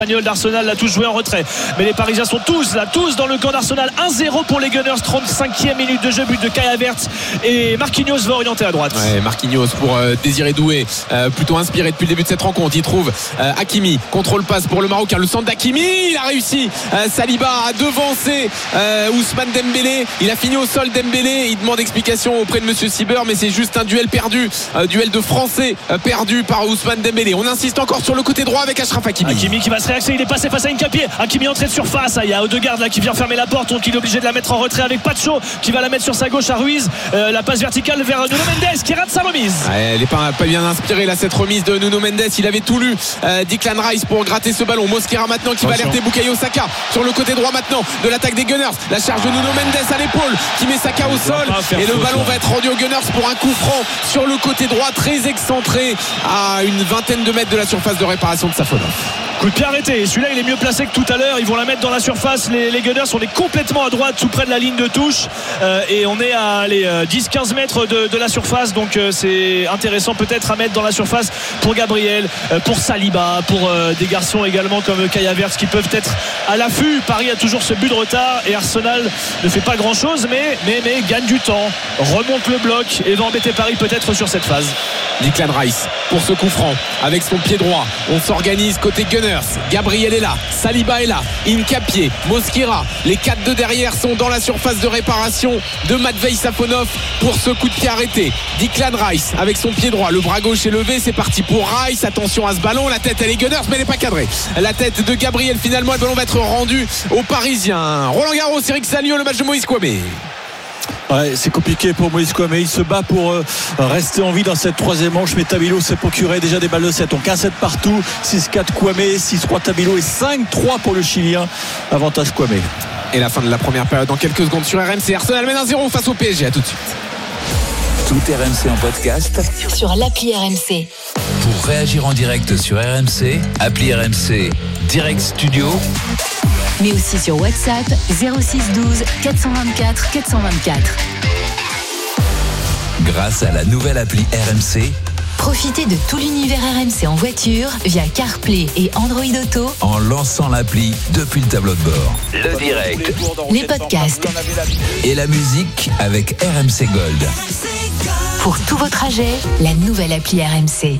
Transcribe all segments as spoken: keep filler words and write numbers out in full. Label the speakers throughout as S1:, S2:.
S1: d'Arsenal, la touche jouée en retrait, mais les Parisiens sont tous là, tous dans le camp d'Arsenal. Un zéro pour les Gunners, trente-cinquième minute de jeu, but de Kai Havertz, et Marquinhos va orienter à droite.
S2: Ouais, Marquinhos pour euh, Désiré Doué, euh, plutôt inspiré depuis le début de cette rencontre. Il trouve euh, Hakimi, contrôle passe pour le Marocain, le centre d'Hakimi, il a réussi. euh, Saliba a devancé euh, Ousmane Dembélé, il a fini au sol. Dembélé, il demande explication auprès de Monsieur Sieber, mais c'est juste un duel perdu, euh, duel de Français euh, perdu par Ousmane Dembélé. On insiste encore sur le côté droit avec Achraf Hakimi.
S1: Hakimi qui va se réaxer, il est passé face à Nkapie. Hakimi entrée de surface, il y a Odegaard là qui vient fermer la porte, donc il est obligé de la mettre en retrait avec Pacho qui va la mettre sur sa gauche à Ruiz. Euh, la passe verticale vers Nuno Mendes qui rate sa remise.
S2: Ouais, elle n'est pas, pas bien inspirée là, cette remise de Nuno Mendes. Il avait tout lu, euh, Declan Rice pour gratter ce ballon. Mosquera maintenant qui Attention. va alerter Bukayo Saka sur le côté droit maintenant de l'attaque des Gunners. La charge de Nuno Mendes à l'épaule qui met Saka au sol, et le ballon va être rendu aux Gunners pour un coup franc sur le côté droit, très excentré à une vingtaine de mètres de la surface de réparation de Safonov.
S1: Coup de pied arrêté, celui-là il est mieux placé que tout à l'heure. Ils vont la mettre dans la surface, les, les Gunners. On est complètement à droite, tout près de la ligne de touche, euh, et on est à les, euh, dix à quinze mètres de, de la surface, donc euh, c'est intéressant peut-être à mettre dans la surface pour Gabriel, euh, pour Saliba, pour euh, des garçons également comme Kai Havertz qui peuvent être à l'affût. Paris a toujours ce but de retard et Arsenal ne fait pas grand chose, mais, mais, mais gagne du temps, remonte le bloc et va embêter Paris peut-être sur cette phase.
S2: Declan Rice pour ce coup franc avec son pied droit. On s'organise côté Gunners. Gabriel est là, Saliba est là, Nkapie, Mosquera, les quatre de derrière sont dans la surface de réparation de Matvei Safonov pour ce coup de pied arrêté. Declan Rice avec son pied droit, le bras gauche est levé, c'est parti pour Rice. Attention à ce ballon, la tête elle est Gunners mais elle n'est pas cadrée. La tête de Gabriel, finalement le ballon va être rendu aux Parisiens. Roland Garros, Eric Salio, le match de Moïse Kouamé.
S3: Ouais, c'est compliqué pour Moïse Kouamé. Il se bat pour euh, rester en vie dans cette troisième manche, mais Tabilo s'est procuré déjà des balles de sept. Donc un sept partout, six quatre Kouamé, six trois Tabilo et cinq trois pour le Chilien. Avantage Kouamé.
S2: Et la fin de la première période dans quelques secondes sur R M C. Arsenal mène un zéro face au P S G. À tout de suite.
S4: Tout R M C en podcast
S5: sur l'appli R M C.
S4: Pour réagir en direct sur R M C, appli R M C Direct Studio,
S5: mais aussi sur WhatsApp zéro six douze quatre cent vingt-quatre quatre cent vingt-quatre.
S4: Grâce à la nouvelle appli R M C,
S5: profitez de tout l'univers R M C en voiture via CarPlay et Android Auto
S4: en lançant l'appli depuis le tableau de bord. Le direct,
S5: les podcasts
S4: et la musique avec R M C Gold.
S5: Pour tous vos trajets, la nouvelle appli R M C.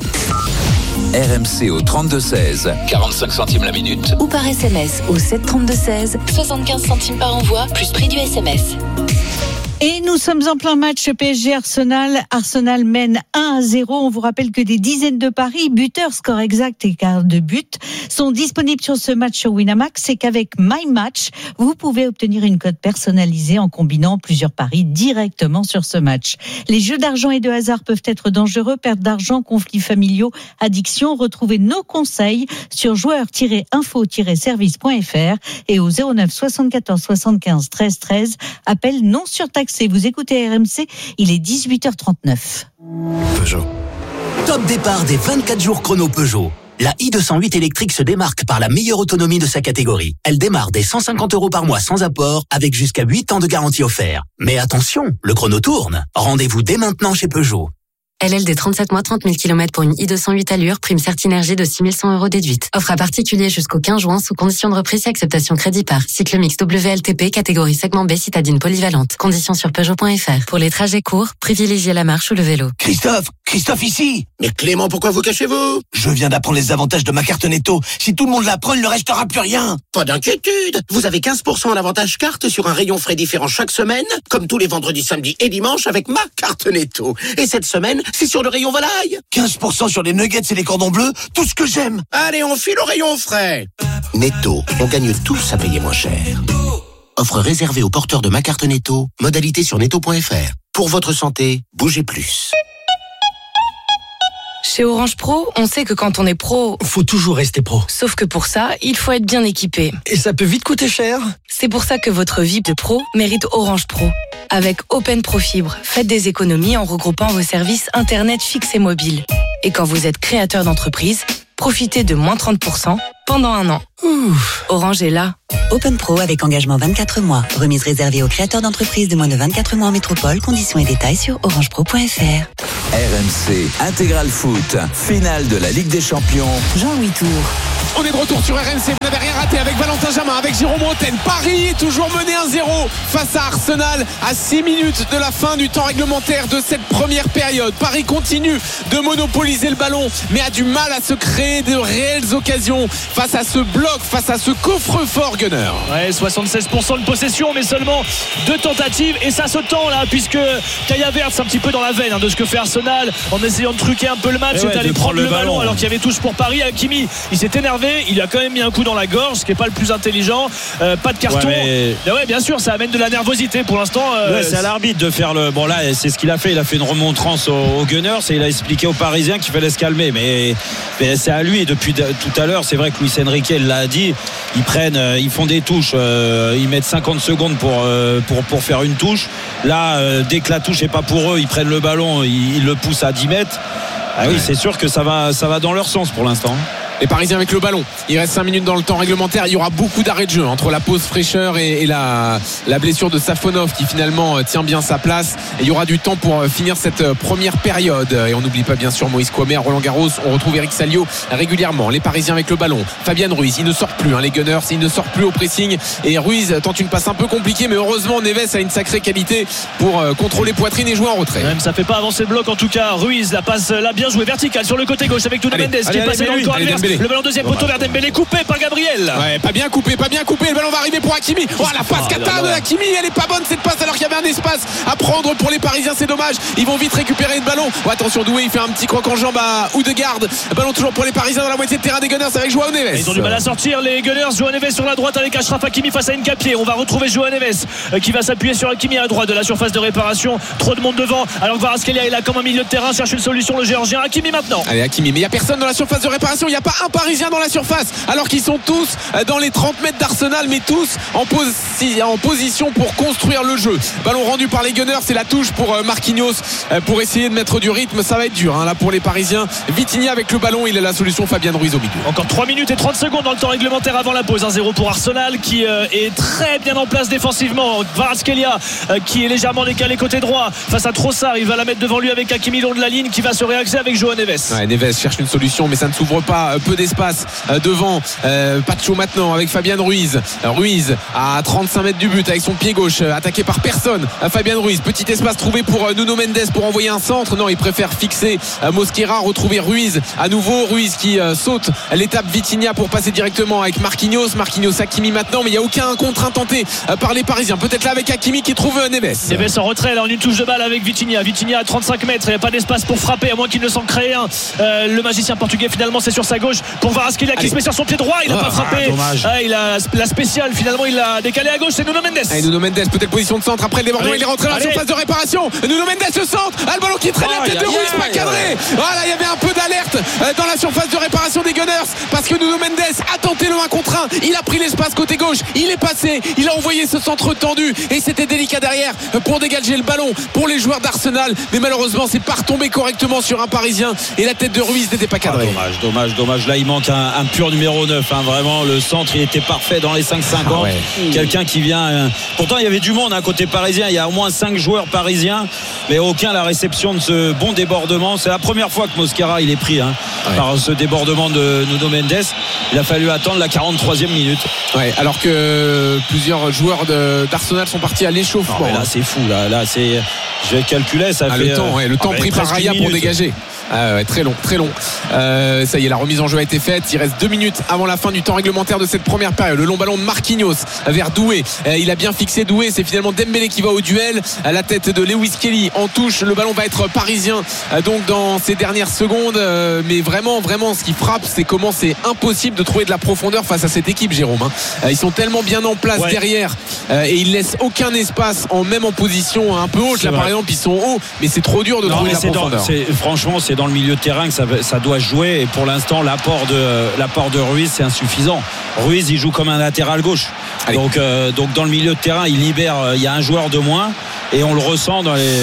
S4: R M C au trente-deux seize, quarante-cinq centimes la minute.
S5: Ou par S M S au sept trente-deux seize, soixante-quinze centimes par envoi, plus prix du S M S.
S6: Et nous sommes en plein match P S G Arsenal. Arsenal mène un à zéro. On vous rappelle que des dizaines de paris, buteurs, score exact et quart de but, sont disponibles sur ce match sur Winamax. C'est qu'avec My Match, vous pouvez obtenir une cote personnalisée en combinant plusieurs paris directement sur ce match. Les jeux d'argent et de hasard peuvent être dangereux. Perte d'argent, conflits familiaux, addiction. Retrouvez nos conseils sur joueurs tiret info tiret service point f r et au zéro neuf soixante-quatorze soixante-quinze treize treize. Appel non surtaxé. Vous écoutez R M C, il est dix-huit heures trente-neuf.
S7: Peugeot. Top départ des vingt-quatre jours chrono Peugeot. La i deux cent huit électrique se démarque par la meilleure autonomie de sa catégorie. Elle démarre dès cent cinquante euros par mois sans apport, avec jusqu'à huit ans de garantie offerte. Mais attention, le chrono tourne. Rendez-vous dès maintenant chez Peugeot.
S8: L L D trente-sept mois, trente mille kilomètres pour une i deux cent huit allure, prime Certinergie de six mille cent euros déduite. Offre à particulier jusqu'au quinze juin sous condition de reprise et acceptation crédit par. Cycle mix W L T P, catégorie segment B, citadine polyvalente. Conditions sur Peugeot point f r. Pour les trajets courts, privilégiez la marche ou le vélo.
S9: Christophe, Christophe ici. Mais Clément, pourquoi vous cachez-vous? Je viens d'apprendre les avantages de ma carte Netto. Si tout le monde la prend, il ne restera plus rien. Pas d'inquiétude. Vous avez quinze pour cent en avantage carte sur un rayon frais différent chaque semaine, comme tous les vendredis, samedis et dimanches avec ma carte Netto. Et cette semaine, c'est sur le rayon volaille. quinze pour cent sur les nuggets et les cordons bleus, tout ce que j'aime. Allez, on file au rayon frais. Netto, on gagne tous à payer moins cher. Offre réservée aux porteurs de ma carte Netto. Modalité sur netto point f r. Pour votre santé, bougez plus.
S10: Chez Orange Pro, on sait que quand on est pro,
S9: faut toujours rester pro.
S10: Sauf que pour ça, il faut être bien équipé.
S9: Et ça peut vite coûter cher.
S10: C'est pour ça que votre vie de pro mérite Orange Pro. Avec Open Pro Fibre, faites des économies en regroupant vos services Internet fixe et mobile. Et quand vous êtes créateur d'entreprise, profitez de moins trente pour cent pendant un an. Ouf. Orange est là.
S11: Open Pro avec engagement vingt-quatre mois. Remise réservée aux créateurs d'entreprises de moins de vingt-quatre mois en métropole. Conditions et détails sur orangepro point f r.
S4: R M C Intégral Foot, finale de la Ligue des Champions.
S11: Jean-Louis Tour.
S2: On est de retour sur R M C, vous n'avez rien raté avec Valentin Jamin, avec Jérôme Roten. Paris est toujours mené un zéro face à Arsenal à six minutes de la fin du temps réglementaire de cette première période. Paris continue de monopoliser le ballon mais a du mal à se créer de réelles occasions face à ce bloc, face à ce coffre-fort Gunner.
S1: Ouais, soixante-seize pour cent de possession mais seulement deux tentatives et ça se tend là puisque Kai Havertz un petit peu dans la veine hein, de ce que fait Arsenal en essayant de truquer un peu le match,
S3: ouais,
S1: est allé prendre le ballon, ballon alors
S3: ouais.
S1: qu'il y avait touche pour Paris. Hakimi il s'est énervé, il a quand même mis un coup dans la gorge, ce qui n'est pas le plus intelligent. Euh, pas de carton.
S3: Ouais, mais...
S1: mais ouais, bien sûr, ça amène de la nervosité pour l'instant. Euh,
S3: ouais, c'est à l'arbitre de faire le. Bon là, c'est ce qu'il a fait. Il a fait une remontrance aux, aux Gunners et il a expliqué aux Parisiens qu'il fallait se calmer. Mais, mais c'est à lui. Depuis de, tout à l'heure, c'est vrai que Luis Enrique l'a dit. Ils prennent, ils font des touches. Euh, ils mettent cinquante secondes pour euh, pour pour faire une touche. Là, euh, dès que la touche n'est pas pour eux, ils prennent le ballon, ils, ils le poussent à dix mètres. Ah oui, ouais. C'est sûr que ça va, ça va dans leur sens pour l'instant.
S2: Les Parisiens avec le ballon. Il reste cinq minutes dans le temps réglementaire. Il y aura beaucoup d'arrêts de jeu entre la pause fraîcheur et, et la, la blessure de Safonov qui finalement tient bien sa place. Et il y aura du temps pour finir cette première période. Et on n'oublie pas bien sûr Moïse Kouamé, Roland Garros. On retrouve Eric Salio régulièrement. Les Parisiens avec le ballon. Fabien Ruiz, il ne sort plus. Hein, les Gunners, il ne sort plus au pressing. Et Ruiz tente une passe un peu compliquée, mais heureusement Neves a une sacrée qualité pour contrôler poitrine et jouer en retrait.
S1: Même ça fait pas avancer le bloc en tout cas. Ruiz, la passe là bien jouée verticale sur le côté gauche avec Nuno Mendes qui est passé dans le camp adverse. Le ballon deuxième poteau vers Dembélé, coupé par Gabriel.
S2: Ouais, pas bien coupé, pas bien coupé. Le ballon va arriver pour Hakimi. Oh, la passe cata de Hakimi, elle est pas bonne cette passe alors qu'il y avait un espace à prendre pour les Parisiens, c'est dommage. Ils vont vite récupérer le ballon. Oh, attention, Doué, il fait un petit croc en jambe à Odegaard. Ballon toujours pour les Parisiens dans la moitié de terrain des Gunners avec Joao Neves.
S1: Ils ont du mal à sortir les Gunners. Joao Neves sur la droite avec Achraf Hakimi face à Nkapié. On va retrouver Joao Neves qui va s'appuyer sur Hakimi à droite de la surface de réparation. Trop de monde devant. Alors que Kvaratskhelia est là comme un milieu de terrain, cherche une solution le Géorgien. Hakimi maintenant.
S2: Allez, Hakimi, mais il n'y a personne dans la surface de réparation. Il n'y a pas un Parisien dans la surface. Alors qu'ils sont tous dans les trente mètres d'Arsenal, mais tous en, posi- en position pour construire le jeu. Ballon rendu par les Gunners, c'est la touche pour Marquinhos pour essayer de mettre du rythme. Ça va être dur hein, là pour les Parisiens. Vitinha avec le ballon, il a la solution. Fabien Ruiz au milieu.
S1: Encore trois minutes et trente secondes dans le temps réglementaire avant la pause. un zéro pour Arsenal qui euh, est très bien en place défensivement. Kvaratskhelia euh, qui est légèrement décalé côté droit face à Trossard. Il va la mettre devant lui avec Hakimi long de la ligne qui va se réaxer avec Joao Neves.
S2: Ouais, Neves cherche une solution mais ça ne s'ouvre pas. Peu d'espace euh, devant. Euh, pas de chaud maintenant avec Fabien Ruiz. Ruiz à trente-cinq mètres du but avec son pied gauche euh, attaqué par personne. Euh, Fabien Ruiz, petit espace trouvé pour euh, Nuno Mendes pour envoyer un centre. Non, il préfère fixer euh, Mosquera, retrouver Ruiz à nouveau. Ruiz qui euh, saute l'étape Vitinha pour passer directement avec Marquinhos. Marquinhos Hakimi maintenant, mais il n'y a aucun contre intenté euh, par les Parisiens. Peut-être là avec Hakimi qui trouve euh, Neves.
S1: Neves en retrait là en une touche de balle avec Vitinha. Vitinha à trente-cinq mètres. Il n'y a pas d'espace pour frapper à moins qu'il ne s'en crée un. Euh, le magicien portugais finalement c'est sur sa gauche pour Kvaratskhelia qui se met sur son pied droit. Il n'a
S2: ah,
S1: pas frappé. Ah, il a la spéciale finalement il l'a décalé à gauche. C'est Nuno Mendes.
S2: Allez, Nuno Mendes peut-être position de centre après le débordement. Il est rentré dans la surface de réparation. Nuno Mendes se centre. Ah, le ballon qui traîne oh, la tête de Ruiz, pas cadré. Voilà, il y avait un peu d'alerte dans la surface de réparation des Gunners parce que Nuno Mendes a tenté le un contre un. Il a pris l'espace côté gauche. Il est passé. Il a envoyé ce centre tendu et c'était délicat derrière pour dégager le ballon pour les joueurs d'Arsenal. Mais malheureusement, c'est pas retombé correctement sur un Parisien et la tête de Ruiz n'était pas cadrée.
S3: Ah, dommage, dommage, dommage. Là, il manque un, un pur numéro neuf. Hein, vraiment, le centre, il était parfait dans les cinq cinquante. Ah ouais. Quelqu'un qui vient. Euh... Pourtant, il y avait du monde hein, côté parisien. Il y a au moins cinq joueurs parisiens, mais aucun à la réception de ce bon débordement. C'est la première fois que Mosquera il est pris hein, ouais. par ce débordement de Nuno Mendes. Il a fallu attendre la quarante-troisième minute.
S2: Ouais, alors que plusieurs joueurs de, d'Arsenal sont partis à l'échauffement.
S3: Non, mais là, c'est fou. Là, là, c'est. Je vais calculer. Ça
S2: ah,
S3: fait
S2: le temps, ouais, le temps ah, pris par Raya pour dégager. Ah ouais, très long, très long. Euh, ça y est, la remise en jeu a été faite. Il reste deux minutes avant la fin du temps réglementaire de cette première période. Le long ballon de Marquinhos vers Doué. Euh, il a bien fixé Doué. C'est finalement Dembélé qui va au duel. À la tête de Lewis Kelly en touche. Le ballon va être parisien euh, donc dans ces dernières secondes. Euh, mais vraiment, vraiment, ce qui frappe, c'est comment c'est impossible de trouver de la profondeur face à cette équipe, Jérôme. Hein. Euh, ils sont tellement bien en place ouais. derrière euh, et ils laissent aucun espace, en même en position un peu haute. C'est là, vrai. Par exemple, ils sont hauts, mais c'est trop dur de non, trouver de la profondeur.
S3: Dans, c'est, franchement, c'est dans le milieu de terrain que ça, ça doit jouer et pour l'instant l'apport de, l'apport de Ruiz c'est insuffisant. Ruiz il joue comme un latéral gauche donc, euh, donc dans le milieu de terrain il libère, il y a un joueur de moins et on le ressent dans les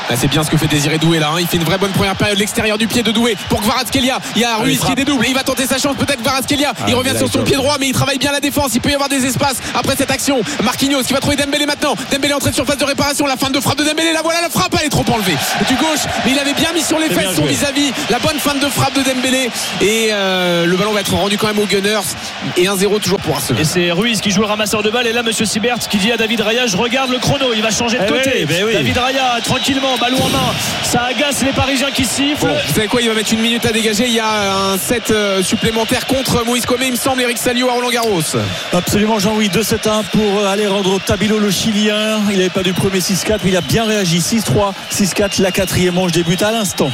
S2: Là, c'est bien ce que fait Désiré Doué là, hein. Il fait une vraie bonne première période. L'extérieur du pied de Doué pour Kvaratskhelia. Il y a Ruiz qui dédouble. Il va tenter sa chance peut-être Kvaratskhelia. Il revient sur son pied droit mais il travaille bien la défense. Il peut y avoir des espaces après cette action. Marquinhos qui va trouver Dembélé maintenant. Dembélé entrée de surface de réparation. La fin de frappe de Dembélé. La voilà la frappe. Elle est trop enlevée du gauche mais il avait bien mis sur les fesses son vis-à-vis. La bonne fin de frappe de Dembélé et euh, le ballon va être rendu quand même aux Gunners et un zéro toujours pour Arsenal.
S1: Et c'est Ruiz qui joue le ramasseur de balles et là monsieur Sibert qui dit à David Raya je regarde le chrono, il va changer de
S3: eh
S1: côté.
S3: oui, ben oui.
S1: David Raya tranquillement, ballon en main, ça agace les Parisiens qui sifflent.
S2: Bon, vous savez quoi, il va mettre une minute à dégager. Il y a un set euh, supplémentaire contre Moïse Kouamé, il me semble, Eric Salio à Roland Garros.
S3: Absolument Jean-Louis, deux sept un pour Alejandro Tabilo le Chilien. Il n'avait pas du premier six quatre mais il a bien réagi. Six trois, six quatre, la quatrième manche débute à l'instant.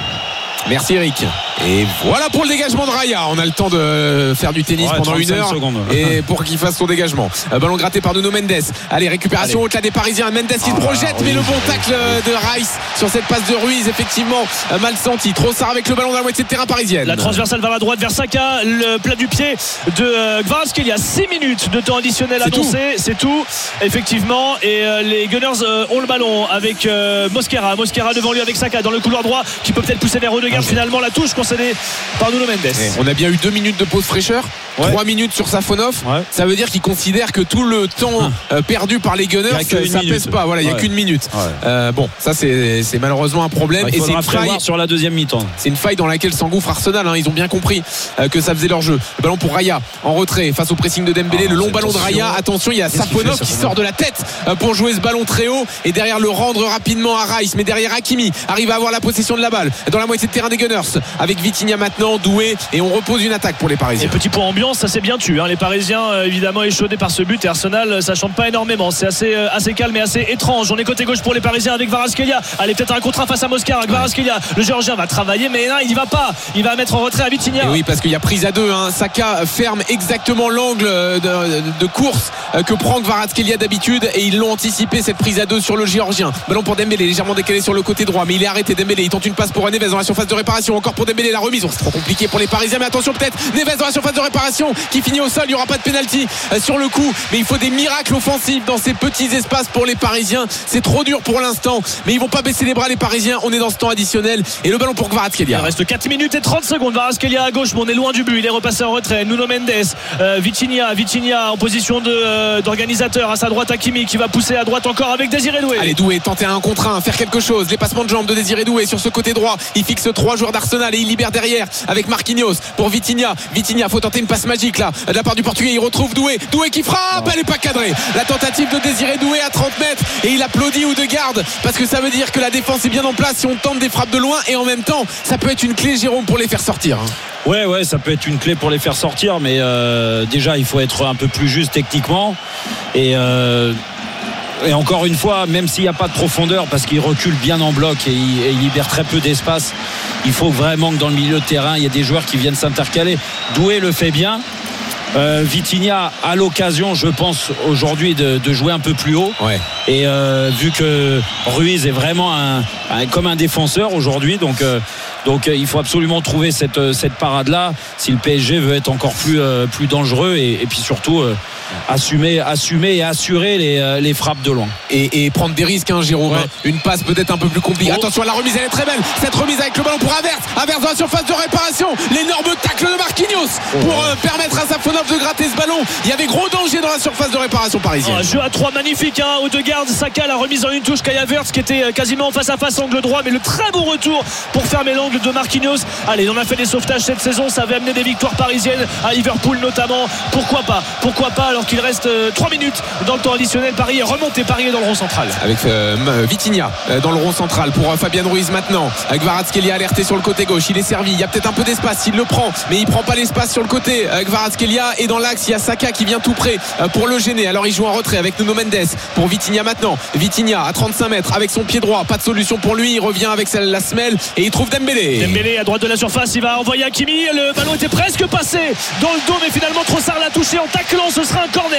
S2: Merci Eric. Et voilà pour le dégagement de Raya. On a le temps de faire du tennis
S3: ouais,
S2: pendant une heure
S3: secondes.
S2: Et pour qu'il fasse son dégagement. Ballon gratté par Nuno Mendes. Allez, récupération haute là des Parisiens. Mendes qui se projette, mais le bon tacle de Rice sur cette passe de Ruiz, effectivement mal senti. Trossard avec le ballon dans la moitié de terrain parisienne.
S1: La transversale vers la droite vers Saka, le plat du pied de Kvaratskhelia. Il y a six minutes de temps additionnel annoncé, c'est tout effectivement. Et les Gunners ont le ballon avec Mosquera. Mosquera devant lui avec Saka dans le couloir droit qui peut peut-être pousser vers Odegaard. Finalement la touche concédée par Nuno Mendes.
S2: Et on a bien eu deux minutes de pause fraîcheur, ouais. trois minutes sur Safonov. Ouais. Ça veut dire qu'il considère que tout le temps euh, perdu par les Gunners, ça
S3: minute.
S2: pèse pas. Voilà, il ouais. y a qu'une minute. Ouais. Euh, bon, ça c'est, c'est malheureusement un problème.
S3: Ouais, il
S2: et c'est une faille
S3: sur la deuxième mi-temps.
S2: C'est une faille dans laquelle s'engouffre Arsenal. Hein. Ils ont bien compris euh, que ça faisait leur jeu. Le ballon pour Raya en retrait face au pressing de Dembélé. Ah, le long ballon attention. de Raya. Attention, il y a Safonov qui sort de la tête euh, pour jouer ce ballon très haut et derrière le rendre rapidement à Rice. Mais derrière Hakimi arrive à avoir la possession de la balle dans la moitié de terrain des Gunners avec Vitinha maintenant, Doué, et on repose une attaque pour les Parisiens.
S1: Et petit point ambiance, ça s'est bien tué. Hein. Les Parisiens euh, évidemment échaudés par ce but et Arsenal ça chante pas énormément. C'est assez, euh, assez calme et assez étrange. On est côté gauche pour les Parisiens avec Kvaratskhelia. Allez, peut-être un contrat face à Mosquera. Kvaratskhelia, le Géorgien va travailler, mais là il y va pas. Il va mettre en retrait à Vitinha.
S2: Et oui, parce qu'il y a prise à deux. Hein. Saka ferme exactement l'angle de, de, de course que prend Kvaratskhelia d'habitude et ils l'ont anticipé cette prise à deux sur le Géorgien. Ballon pour Dembélé, légèrement décalé sur le côté droit, mais il est arrêté. Dembélé, il tente une passe pour Neves dans la surface de réparation. Encore pour Dembélé, la remise. Oh, c'est trop compliqué pour les Parisiens, mais attention peut-être Neves dans la surface de réparation qui finit au sol. Il n'y aura pas de pénalty euh, sur le coup, mais il faut des miracles offensifs dans ces petits espaces pour les Parisiens. C'est trop dur pour l'instant, mais ils vont pas baisser les bras les Parisiens. On est dans ce temps additionnel et le ballon pour Kvaratskhelia.
S1: Il reste quatre minutes et trente secondes. Kvaratskhelia à gauche, mais on est loin du but. Il est repassé en retrait. Nuno Mendes, euh, Vitinha, Vitinha en position de, euh, d'organisateur. À sa droite Hakimi qui va pousser à droite encore avec Désiré Doué.
S2: Allez, Doué tenter un contre un, faire quelque chose. Les passements de jambes de Désiré Doué sur ce côté droit. Il fixe trois joueurs d'Arsenal et il libère derrière avec Marquinhos pour Vitinha. Vitinha, faut tenter une passe magique là de la part du Portugais. Il retrouve Doué. Doué qui frappe, elle n'est pas cadrée. La tentative de Désiré Doué à trente mètres et il applaudit Odegaard parce que ça veut dire que la défense est bien en place si on tente des frappes de loin et en même temps ça peut être une clé, Jérôme, pour les faire sortir.
S3: Ouais, ouais, ça peut être une clé pour les faire sortir, mais euh, déjà il faut être un peu plus juste techniquement et euh, Et encore une fois, même s'il n'y a pas de profondeur, parce qu'il recule bien en bloc et il, et il libère très peu d'espace, il faut vraiment que dans le milieu de terrain, il y ait des joueurs qui viennent s'intercaler. Doué le fait bien. Euh, Vitinha a l'occasion, je pense, aujourd'hui de, de jouer un peu plus haut.
S2: Ouais.
S3: Et euh, vu que Ruiz est vraiment un, un, comme un défenseur aujourd'hui, donc, euh, donc euh, il faut absolument trouver cette, cette parade-là si le P S G veut être encore plus, euh, plus dangereux et, et puis surtout euh, assumer, assumer et assurer les, euh, les frappes de loin.
S2: Et, et prendre des risques, hein, Jérôme. Ouais. Une passe peut-être un peu plus compliquée. Oh. Attention à la remise, elle est très belle. Cette remise avec le ballon pour Havertz. Havertz dans la surface de réparation. L'énorme tacle de Marquinhos oh. pour euh, permettre à Safonov de gratter ce ballon. Il y avait gros danger dans la surface de réparation parisienne.
S1: Un jeu à trois magnifique, hein. Odegaard, Saka, la remise en une touche, Kai Havertz qui était quasiment face à face angle droit, mais le très beau retour pour fermer l'angle de Marquinhos. Allez, on a fait des sauvetages cette saison, ça avait amené des victoires parisiennes à Liverpool notamment. Pourquoi pas Pourquoi pas alors qu'il reste euh, trois minutes dans le temps additionnel. Paris est remonté, Paris est dans le rond central.
S2: Avec euh, Vitinha euh, dans le rond central pour euh, Fabien Ruiz maintenant. Kvaratskhelia alerté sur le côté gauche, il est servi. Il y a peut-être un peu d'espace, il le prend, mais il prend pas l'espace sur le côté. euh, Kvaratskhelia et dans l'axe il y a Saka qui vient tout près euh, pour le gêner. Alors il joue en retrait avec Nuno Mendes pour Vitinha maintenant. Vitinha à trente-cinq mètres avec son pied droit, pas de solution pour lui, il revient avec la semelle et il trouve Dembélé.
S1: Dembélé à droite de la surface, il va envoyer Hakimi, le ballon était presque passé dans le dos mais finalement Trossard l'a touché en taclant, ce sera un corner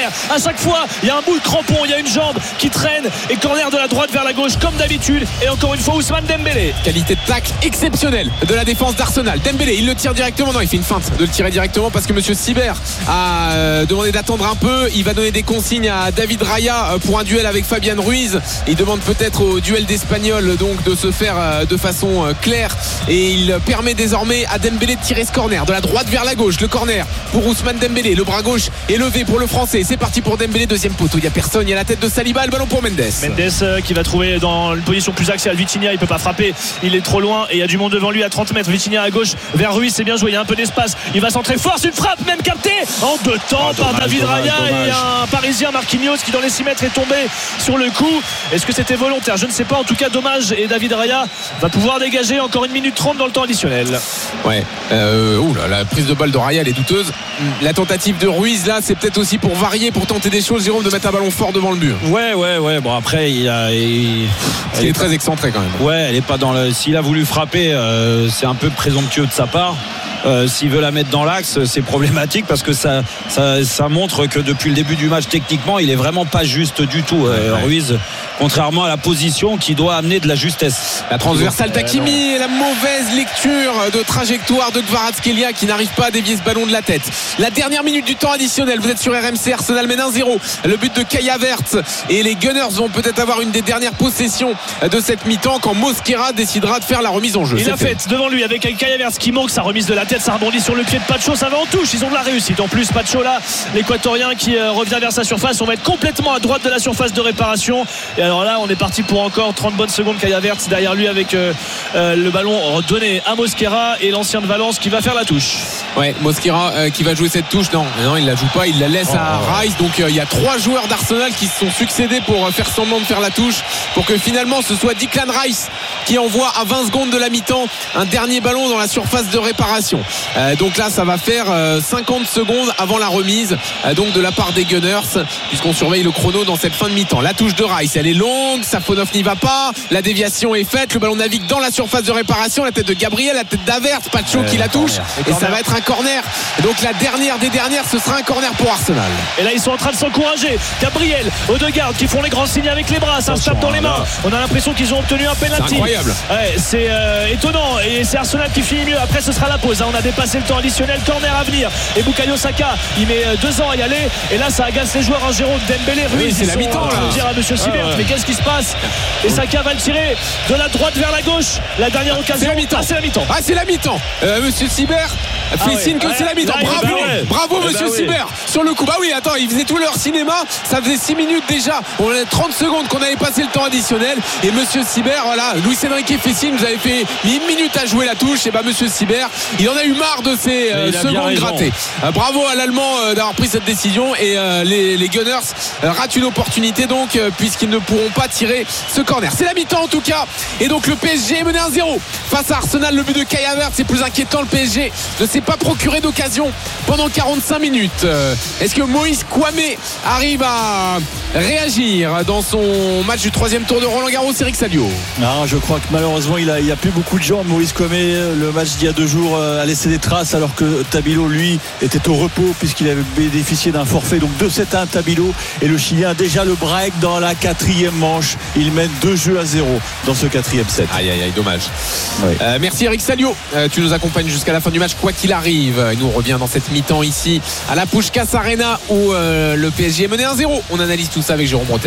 S1: corner. À chaque fois, il y a un bout de crampon, il y a une jambe qui traîne et corner de la droite vers la gauche comme d'habitude. Et encore une fois, Ousmane Dembélé.
S2: Qualité de tacle exceptionnelle de la défense d'Arsenal. Dembélé, il le tire directement. Non, il fait une feinte de le tirer directement parce que Monsieur Sibert a euh, demandé d'attendre un peu. Il va donner des consignes à David Raya euh, pour un duel avec Fabian Ruiz. Il demande peut-être au duel d'Espagnol donc de se faire euh, de façon euh, claire. Et il permet désormais à Dembélé de tirer ce corner de la droite vers la gauche. Le corner pour Ousmane Dembélé. Le bras gauche est levé pour le Français. C'est parti pour Dembélé, deuxième poteau. Il n'y a personne. Il y a la tête de Saliba. Le ballon pour Mendes.
S1: Mendes euh, qui va trouver dans une position plus axiale. Vitinha, il peut pas frapper. Il est trop loin et il y a du monde devant lui à trente mètres. Vitinha à gauche vers Ruiz. C'est bien joué. Il y a un peu d'espace. Il va centrer. Force une frappe même captée en deux temps oh, dommage, par David dommage, Raya dommage. Et un Parisien Marquinhos qui dans les six mètres est tombé sur le coup. Est-ce que c'était volontaire? Je ne sais pas. En tout cas, dommage. Et David Raya va pouvoir dégager encore une minute trente dans le temps additionnel.
S2: Ouais. Euh, ouh là, la prise de balle de Raya elle est douteuse. La tentative de Ruiz là, c'est peut-être aussi pour varier, pour tenter des choses, Jérôme, de mettre un ballon fort devant le mur.
S3: Ouais, ouais, ouais. Bon après, il a. Il...
S2: Elle est très excentré quand même.
S3: Ouais, elle est pas dans le. S'il a voulu frapper, euh, c'est un peu présomptueux de sa part. Euh, s'il veut la mettre dans l'axe, c'est problématique parce que ça, ça, ça montre que depuis le début du match, techniquement, il est vraiment pas juste du tout. Euh, ouais. Ruiz, contrairement à la position qui doit amener de la justesse.
S2: La transversale d'Hakimi et la mauvaise lecture de trajectoire de Kvaratskhelia qui n'arrive pas à dévier ce ballon de la tête. La dernière minute du temps additionnel. Vous êtes sur R M C. Arsenal mène un zéro. Le but de Kai Havertz et les Gunners vont peut-être avoir une des dernières possessions de cette mi-temps quand Mosquera décidera de faire la remise en jeu.
S1: Il l'a fait devant lui avec Kai Havertz qui manque sa remise de la tête. Ça rebondit sur le pied de Pacho, ça va en touche. Ils ont de la réussite. En plus, Pacho là, l'équatorien qui euh, revient vers sa surface. On va être complètement à droite de la surface de réparation. Et alors là, on est parti pour encore trente bonnes secondes. Kai Havertz derrière lui avec euh, euh, le ballon redonné à Mosquera et l'ancien de Valence qui va faire la touche.
S2: Ouais, Mosquera euh, qui va jouer cette touche. Non, non, il la joue pas. Il la laisse oh. à Rice. Donc euh, il y a trois joueurs d'Arsenal qui se sont succédés pour euh, faire semblant de faire la touche, pour que finalement ce soit Declan Rice qui envoie à vingt secondes de la mi-temps un dernier ballon dans la surface de réparation. Euh, donc là ça va faire euh, cinquante secondes avant la remise euh, donc de la part des Gunners, puisqu'on surveille le chrono dans cette fin de mi-temps. La touche de Rice elle est longue, Safonov n'y va pas, la déviation est faite, le ballon navigue dans la surface de réparation, la tête de Gabriel, la tête d'Havertz, Pacho euh, qui la touche et, et ça va être un corner. Donc la dernière des dernières, ce sera un corner pour Arsenal.
S1: Et là ils sont en train de s'encourager. Gabriel, Odegaard qui font les grands signes avec les bras, ça se tape dans les mains. On a l'impression qu'ils ont obtenu un penalty.
S2: C'est incroyable.
S1: Ouais, c'est euh, étonnant et c'est Arsenal qui finit mieux. Après ce sera la pause, hein. On a dépassé le temps additionnel, corner à venir et Bukayo Saka il met deux ans à y aller et là ça agace les joueurs en Jérôme. Dembélé, Ruiz,
S2: oui, c'est la mi-temps là.
S1: Dire à Monsieur Sibert, ah ouais. Mais qu'est-ce qui se passe? Et Saka va le tirer de la droite vers la gauche. La dernière occasion.
S2: C'est la mi-temps.
S1: Ah, c'est la mi-temps.
S2: Ah, c'est la mi-temps. Euh, Monsieur Sibert fait ah, signe ouais. que ouais. c'est la mi-temps. Là, bravo, bah ouais. bravo bah Monsieur bah Sibert oui. sur le coup. Bah oui, attends, ils faisaient tout leur cinéma. Ça faisait six minutes déjà. On a trente secondes qu'on avait passé le temps additionnel. Et Monsieur Sibert, voilà, Luis Enrique fait signe. Vous avez fait une minute à jouer la touche. Et bah Monsieur Sibert, il en a eu marre de ces euh, secondes grattées. Euh, bravo à l'Allemand euh, d'avoir pris cette décision. Et euh, les, les Gunners euh, ratent une opportunité donc euh, puisqu'ils ne pourront pas tirer ce corner. C'est la mi-temps en tout cas. Et donc le P S G est mené un zéro face à Arsenal. Le but de Kai Havertz, c'est plus inquiétant. Le P S G ne s'est pas procuré d'occasion pendant quarante-cinq minutes. Euh, est-ce que Moïse Kouame arrive à réagir dans son match du troisième tour de Roland Garros? Eric Salio.
S3: Non, je crois que malheureusement il a, il a plus beaucoup de jambes. Moïse Kouame, le match d'il y a deux jours a laissé des traces alors que Tabilo lui était au repos puisqu'il avait bénéficié d'un forfait. Donc deux sept un Tabilo et le Chilien a déjà le break dans la quatrième manche. Il mène deux jeux à zéro dans ce quatrième set.
S2: Aïe aïe aïe, dommage. Oui. Euh, merci Eric Salio. Euh, tu nous accompagnes jusqu'à la fin du match quoi qu'il arrive. Et nous on revient dans cette mi-temps ici à la Puskás Arena où euh, le P S G est mené un zéro. On analyse tout ça avec Jérôme Bretagne.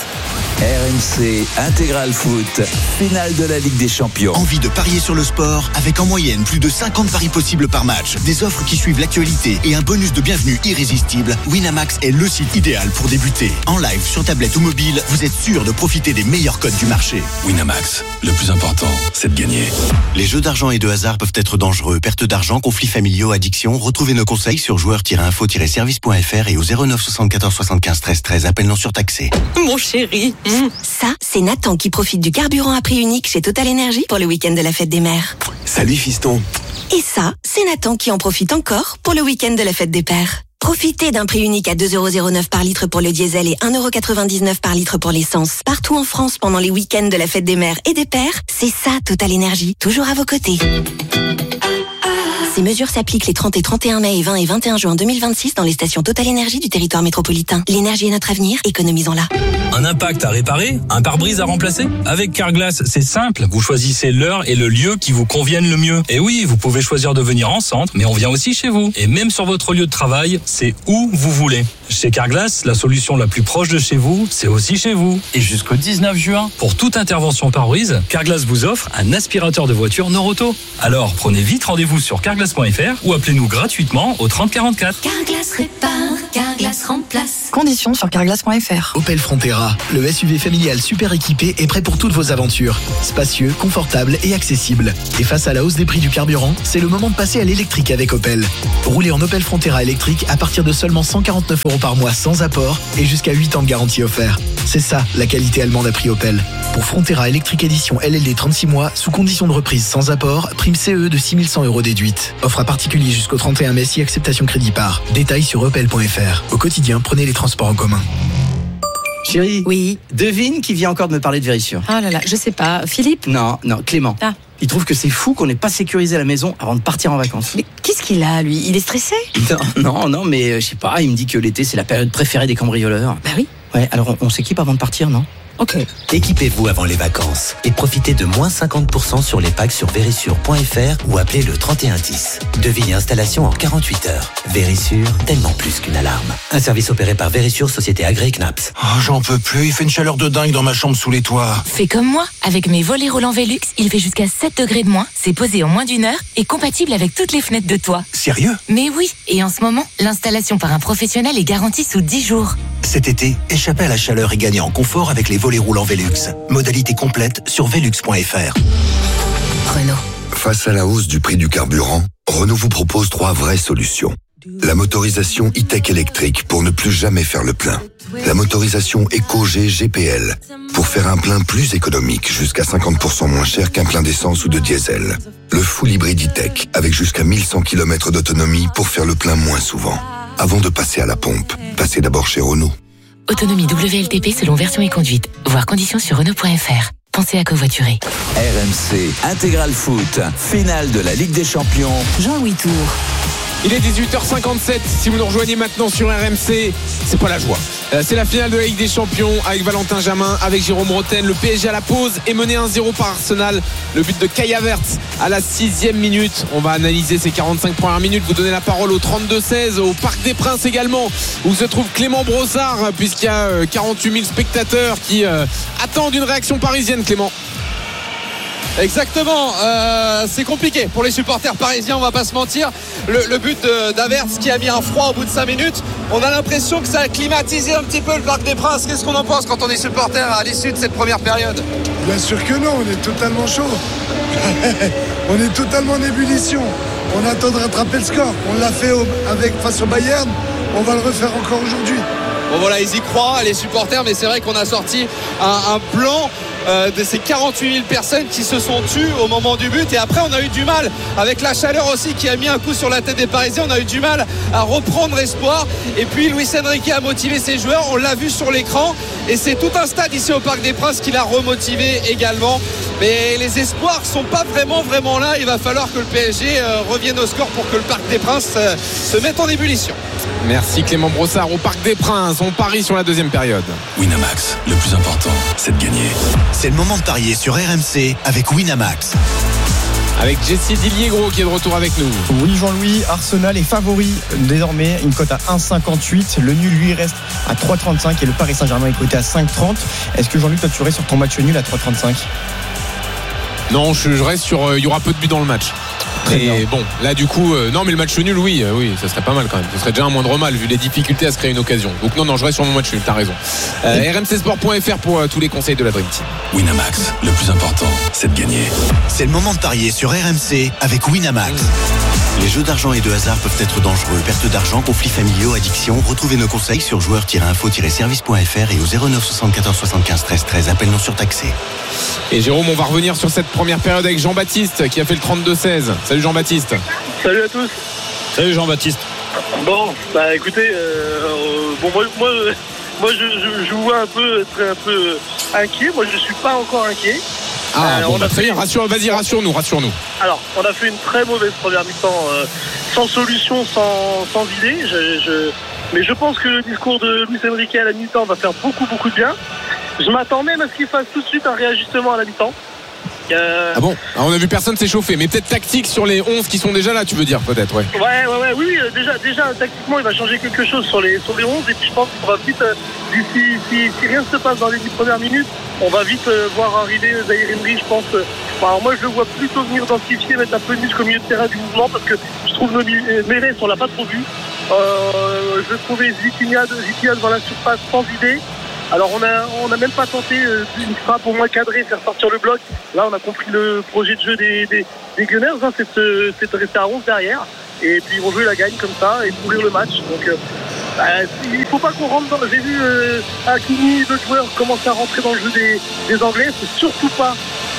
S4: R M C Intégral Foot, finale de la Ligue des Champions.
S12: Envie de parier sur le sport avec en moyenne plus de cinquante paris possibles par match, des offres qui suivent l'actualité et un bonus de bienvenue irrésistible. Winamax est le site idéal pour débuter. En live, sur tablette ou mobile, vous êtes sûr de profiter des meilleurs codes du marché.
S13: Winamax, le plus important, c'est de gagner.
S12: Les jeux d'argent et de hasard peuvent être dangereux. Perte d'argent, conflits familiaux, addiction. Retrouvez nos conseils sur joueurs tiret info tiret service point f r et au zéro neuf soixante-quatorze soixante-quinze treize treize. Appel non surtaxé.
S14: Mon chéri. Mmh. Ça, c'est Nathan qui profite du carburant à prix unique chez Total Energy pour le week-end de la fête des mères.
S13: Salut fiston.
S14: Et ça, c'est Nathan qui en profite encore pour le week-end de la fête des pères. Profitez d'un prix unique à deux euros zéro neuf par litre pour le diesel et un euro quatre-vingt-dix-neuf par litre pour l'essence. Partout en France pendant les week-ends de la fête des mères et des pères, c'est ça Total Energy, toujours à vos côtés. Ces mesures s'appliquent les trente et trente et un mai et vingt et vingt et un juin deux mille vingt-six dans les stations Total Énergie du territoire métropolitain. L'énergie est notre avenir, économisons-la.
S15: Un impact à réparer, un pare-brise à remplacer. Avec Carglass, c'est simple. Vous choisissez l'heure et le lieu qui vous conviennent le mieux. Et oui, vous pouvez choisir de venir en centre, mais on vient aussi chez vous. Et même sur votre lieu de travail, c'est où vous voulez. Chez Carglass, la solution la plus proche de chez vous, c'est aussi chez vous. Et jusqu'au dix-neuf juin, pour toute intervention pare-brise, Carglass vous offre un aspirateur de voiture Noroto. Alors, prenez vite rendez-vous sur carglass point f r ou appelez-nous gratuitement au trente quarante-quatre.
S16: Carglass répare, Carglass remplace.
S17: Conditions sur carglass point f r.
S18: Opel Frontera, le S U V familial super équipé est prêt pour toutes vos aventures. Spacieux, confortable et accessible. Et face à la hausse des prix du carburant, c'est le moment de passer à l'électrique avec Opel. Roulez en Opel Frontera électrique à partir de seulement cent quarante-neuf euros par mois sans apport et jusqu'à huit ans de garantie offert. C'est ça, la qualité allemande à prix Opel. Pour Frontera électrique édition L L D trente-six mois, sous condition de reprise sans apport, prime C E de six mille cent euros déduite. Offre à particulier jusqu'au trente et un mai si acceptation crédit par. Détails sur opel point f r. Au quotidien, prenez les transports en commun.
S19: Chérie,
S17: oui.
S19: Devine qui vient encore de me parler de Vérissure.
S17: Ah là là, je sais pas. Philippe?
S19: Non, non, Clément.
S17: Ah.
S19: Il trouve que c'est fou qu'on n'ait pas sécurisé la maison avant de partir en vacances.
S17: Mais qu'est-ce qu'il a, lui? Il est stressé?
S19: Non, non, non, mais euh, je sais pas, il me dit que l'été c'est la période préférée des cambrioleurs.
S17: Bah oui.
S19: Ouais, alors on, on s'équipe avant de partir, non?
S17: Ok.
S20: Équipez-vous avant les vacances et profitez de moins cinquante pour cent sur les packs sur vérissure point f r ou appelez le trente et un dix. Devis et installation en quarante-huit heures. Vérissure, tellement plus qu'une alarme. Un service opéré par Vérissure, société agréée C N A P S.
S9: Oh, j'en peux plus, il fait une chaleur de dingue dans ma chambre sous les toits.
S10: Fais comme moi, avec mes volets roulants Velux, il fait jusqu'à sept degrés de moins, c'est posé en moins d'une heure et compatible avec toutes les fenêtres de toit.
S9: Sérieux?
S10: Mais oui, et en ce moment, l'installation par un professionnel est garantie sous dix jours.
S20: Cet été, échappez à la chaleur et gagnez en confort avec les volets roulants Velux. Modalité complète sur velux point f r.
S10: Renault.
S21: Face à la hausse du prix du carburant, Renault vous propose trois vraies solutions. La motorisation e-tech électrique pour ne plus jamais faire le plein. La motorisation EcoG G P L pour faire un plein plus économique, jusqu'à cinquante pour cent moins cher qu'un plein d'essence ou de diesel. Le full hybride e-tech avec jusqu'à mille cent kilomètres d'autonomie pour faire le plein moins souvent. Avant de passer à la pompe, passez d'abord chez Renault.
S10: Autonomie W L T P selon version et conduite. Voir conditions sur Renault point f r. Pensez à covoiturer.
S4: R M C Intégral Foot, finale de la Ligue des Champions.
S17: Jean-Louis Tour.
S2: Il est dix-huit heures cinquante-sept. Si vous nous rejoignez maintenant sur R M C, c'est pas la joie. Euh, c'est la finale de la Ligue des Champions avec Valentin Jamin, avec Jérôme Roten. Le P S G à la pause est mené un zéro par Arsenal. Le but de Kai Havertz à la sixième minute. On va analyser ces quarante-cinq premières minutes. Vous donnez la parole au trente-deux seize, au Parc des Princes également, où se trouve Clément Brossard, puisqu'il y a quarante-huit mille spectateurs qui euh, attendent une réaction parisienne, Clément.
S22: Exactement, euh, c'est compliqué pour les supporters parisiens, on va pas se mentir. Le, le but d'Havertz qui a mis un froid au bout de cinq minutes, on a l'impression que ça a climatisé un petit peu le Parc des Princes. Qu'est-ce qu'on en pense quand on est supporter à l'issue de cette première période?
S23: Bien sûr que non, on est totalement chaud. On est totalement en ébullition. On attend de rattraper le score. On l'a fait au, avec, face au Bayern, on va le refaire encore aujourd'hui.
S22: Bon voilà, ils y croient, les supporters, mais c'est vrai qu'on a sorti un, un plan euh, de ces quarante-huit mille personnes qui se sont tues au moment du but. Et après, on a eu du mal, avec la chaleur aussi qui a mis un coup sur la tête des Parisiens, on a eu du mal à reprendre espoir. Et puis, Luis Enrique a motivé ses joueurs, on l'a vu sur l'écran. Et c'est tout un stade ici au Parc des Princes qui l'a remotivé également. Mais les espoirs sont pas vraiment, vraiment là. Il va falloir que le P S G euh, revienne au score pour que le Parc des Princes euh, se mette en ébullition.
S2: Merci Clément Brossard au Parc des Princes. On parie sur la deuxième période.
S13: Winamax, le plus important, c'est de gagner.
S12: C'est le moment de parier sur R M C avec Winamax.
S2: Avec Jessie Dillier-Gros qui est de retour avec nous.
S24: Oui, Jean-Louis, Arsenal est favori désormais, une cote à un virgule cinquante-huit. Le nul, lui, reste à trois virgule trente-cinq et le Paris Saint-Germain est coté à cinq virgule trente. Est-ce que Jean-Luc, toi, tu restes sur ton match nul à trois virgule trente-cinq?
S2: Non, je, je reste sur. Il euh, y aura peu de buts dans le match. Et bon, là du coup, euh, non mais le match nul, oui, euh, oui, ça serait pas mal quand même. Ce serait déjà un moindre mal vu les difficultés à se créer une occasion. Donc non, non, je reste sur mon match nul, t'as raison. Euh, R M C sport point f r pour euh, tous les conseils de la Dream Team.
S13: Winamax, le plus important, c'est de gagner.
S12: C'est le moment de parier sur R M C avec Winamax. Les jeux d'argent et de hasard peuvent être dangereux. Perte d'argent, conflits familiaux, addiction. Retrouvez nos conseils sur joueurs tiret info tiret service point f r et au zéro neuf soixante-quatorze soixante-quinze treize treize. Appel non surtaxé.
S2: Et Jérôme, on va revenir sur cette première période avec Jean-Baptiste qui a fait le trente-deux seize. Salut Jean-Baptiste.
S25: Salut à tous.
S1: Salut Jean-Baptiste.
S25: Bon, bah écoutez, euh, bon moi, moi, moi je, je, je vous vois un peu être un peu inquiet. Moi je suis pas encore inquiet.
S2: Ah
S25: Euh,
S2: bon,
S25: on
S2: bah,
S25: a
S2: très
S25: fait-
S2: bien, rassure, vas-y, rassure-nous, rassure-nous.
S25: Alors, on a fait une très mauvaise première mi-temps, euh, sans solution, sans, sans idée. Je, je... Mais je pense que le discours de Luis Enrique à la mi-temps va faire beaucoup, beaucoup de bien. Je m'attends même à ce qu'il fasse tout de suite un réajustement à la mi-temps. Euh...
S2: Ah bon, ah, on a vu personne s'échauffer, mais peut-être tactique sur les onze qui sont déjà là, tu veux dire, peut-être, ouais.
S25: Ouais, ouais, ouais, oui, oui, euh, déjà, déjà, tactiquement, il va changer quelque chose sur les, sur les onze, et puis je pense qu'on va vite, euh, d'ici, si, si rien ne se passe dans les dix premières minutes, on va vite euh, voir arriver Zaïre Emery, je pense. Euh, alors moi, je le vois plutôt venir densifier, mettre un peu de muscle au milieu de terrain du mouvement, parce que je trouve nos Mérès, on l'a pas trop vu. Euh, je trouvais Vitinha, Vitinha devant la surface sans idée. Alors on a on n'a même pas tenté euh, une frappe au moins cadrée, faire sortir le bloc. Là on a compris le projet de jeu des, des, des Gunners, hein, c'est de, c'est de rester à onze derrière. Et puis ils vont jouer la gagne comme ça et pourrir le match. Donc euh, bah, il faut pas qu'on rentre dans. J'ai vu euh, Hakimi, d'autres joueurs commencer à rentrer dans le jeu des, des Anglais. C'est surtout pas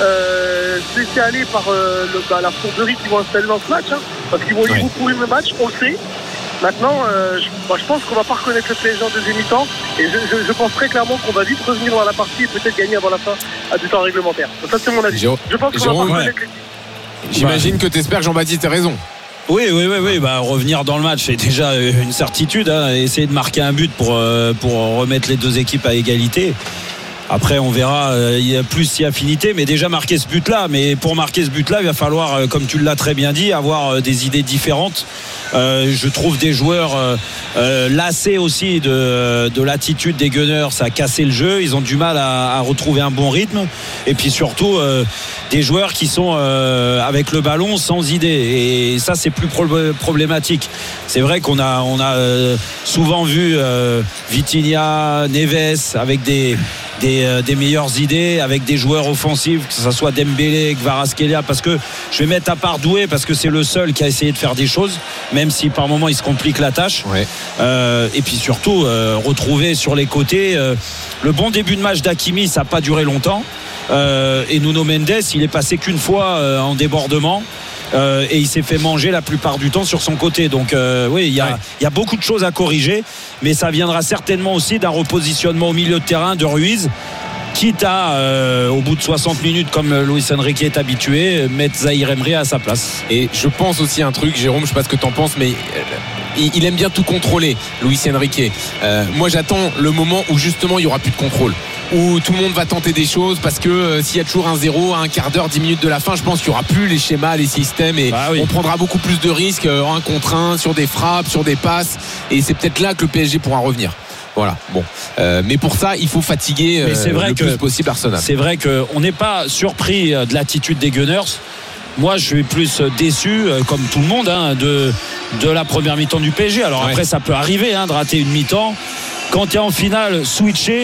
S25: euh, se laisser aller par euh, le, bah, la fourberie qu'ils vont installer dans ce match, hein, parce qu'ils vont, ils vont pourrir le match, on le sait. Maintenant, euh, je, bah, je pense qu'on va pas reconnaître le P S G en deuxième mi-temps et je, je, je pense très clairement qu'on va vite revenir dans la partie et peut-être gagner avant la fin à du temps réglementaire. Donc ça c'est mon avis.
S2: Jérôme,
S25: je pense qu'on
S2: Jérôme,
S25: va pas
S2: ouais.
S25: reconnaître l'équipe.
S2: J'imagine que t'espères que Jean-Baptiste a raison.
S5: Oui, oui, oui, oui. Bah, revenir dans le match, c'est déjà une certitude. Hein. Essayer de marquer un but pour, euh, pour remettre les deux équipes à égalité. Après, on verra, euh, il y a plus si affinité, mais déjà marquer ce but-là. Mais pour marquer ce but-là, il va falloir, euh, comme tu l'as très bien dit, avoir euh, des idées différentes. Euh, je trouve des joueurs euh, euh, lassés aussi de, de l'attitude des Gunners à casser le jeu. Ils ont du mal à, à retrouver un bon rythme. Et puis surtout, euh, des joueurs qui sont euh, avec le ballon sans idée. Et ça, c'est plus pro- problématique. C'est vrai qu'on a, on a euh, souvent vu euh, Vitinha, Neves avec des... Des, euh, des meilleures idées avec des joueurs offensifs, que ce soit Dembélé, Kvaratskhelia, parce que je vais mettre à part Doué parce que c'est le seul qui a essayé de faire des choses, même si par moments il se complique la tâche.
S2: Ouais.
S5: Euh, et puis surtout euh, retrouver sur les côtés euh, le bon début de match d'Hakimi, ça n'a pas duré longtemps. Euh, et Nuno Mendes, il est passé qu'une fois euh, en débordement. Euh, et il s'est fait manger la plupart du temps sur son côté. Donc euh, oui, il y a, ouais. il y a beaucoup de choses à corriger, mais ça viendra certainement aussi d'un repositionnement au milieu de terrain de Ruiz, quitte à, euh, au bout de soixante minutes, comme Luis Enrique est habitué, mettre Zaïre Emery à sa place.
S2: Et je pense aussi un truc, Jérôme, je sais pas ce que t'en penses, mais euh, il aime bien tout contrôler, Luis Enrique. Euh, moi, j'attends le moment où justement il y aura plus de contrôle, où tout le monde va tenter des choses, parce que euh, s'il y a toujours un zéro à un quart d'heure, dix minutes de la fin, je pense qu'il n'y aura plus les schémas, les systèmes, et ah oui. on prendra beaucoup plus de risques euh, en un contre un, sur des frappes, sur des passes, et c'est peut-être là que le P S G pourra revenir. Voilà, bon. Euh, mais pour ça, il faut fatiguer euh,
S5: c'est vrai
S2: le
S5: que,
S2: plus possible Arsenal.
S5: C'est vrai qu'on n'est pas surpris de l'attitude des Gunners. Moi, je suis plus déçu, comme tout le monde, hein, de, de la première mi-temps du P S G. Alors ouais. après, ça peut arriver hein, de rater une mi-temps. Quand tu es en finale, switcher,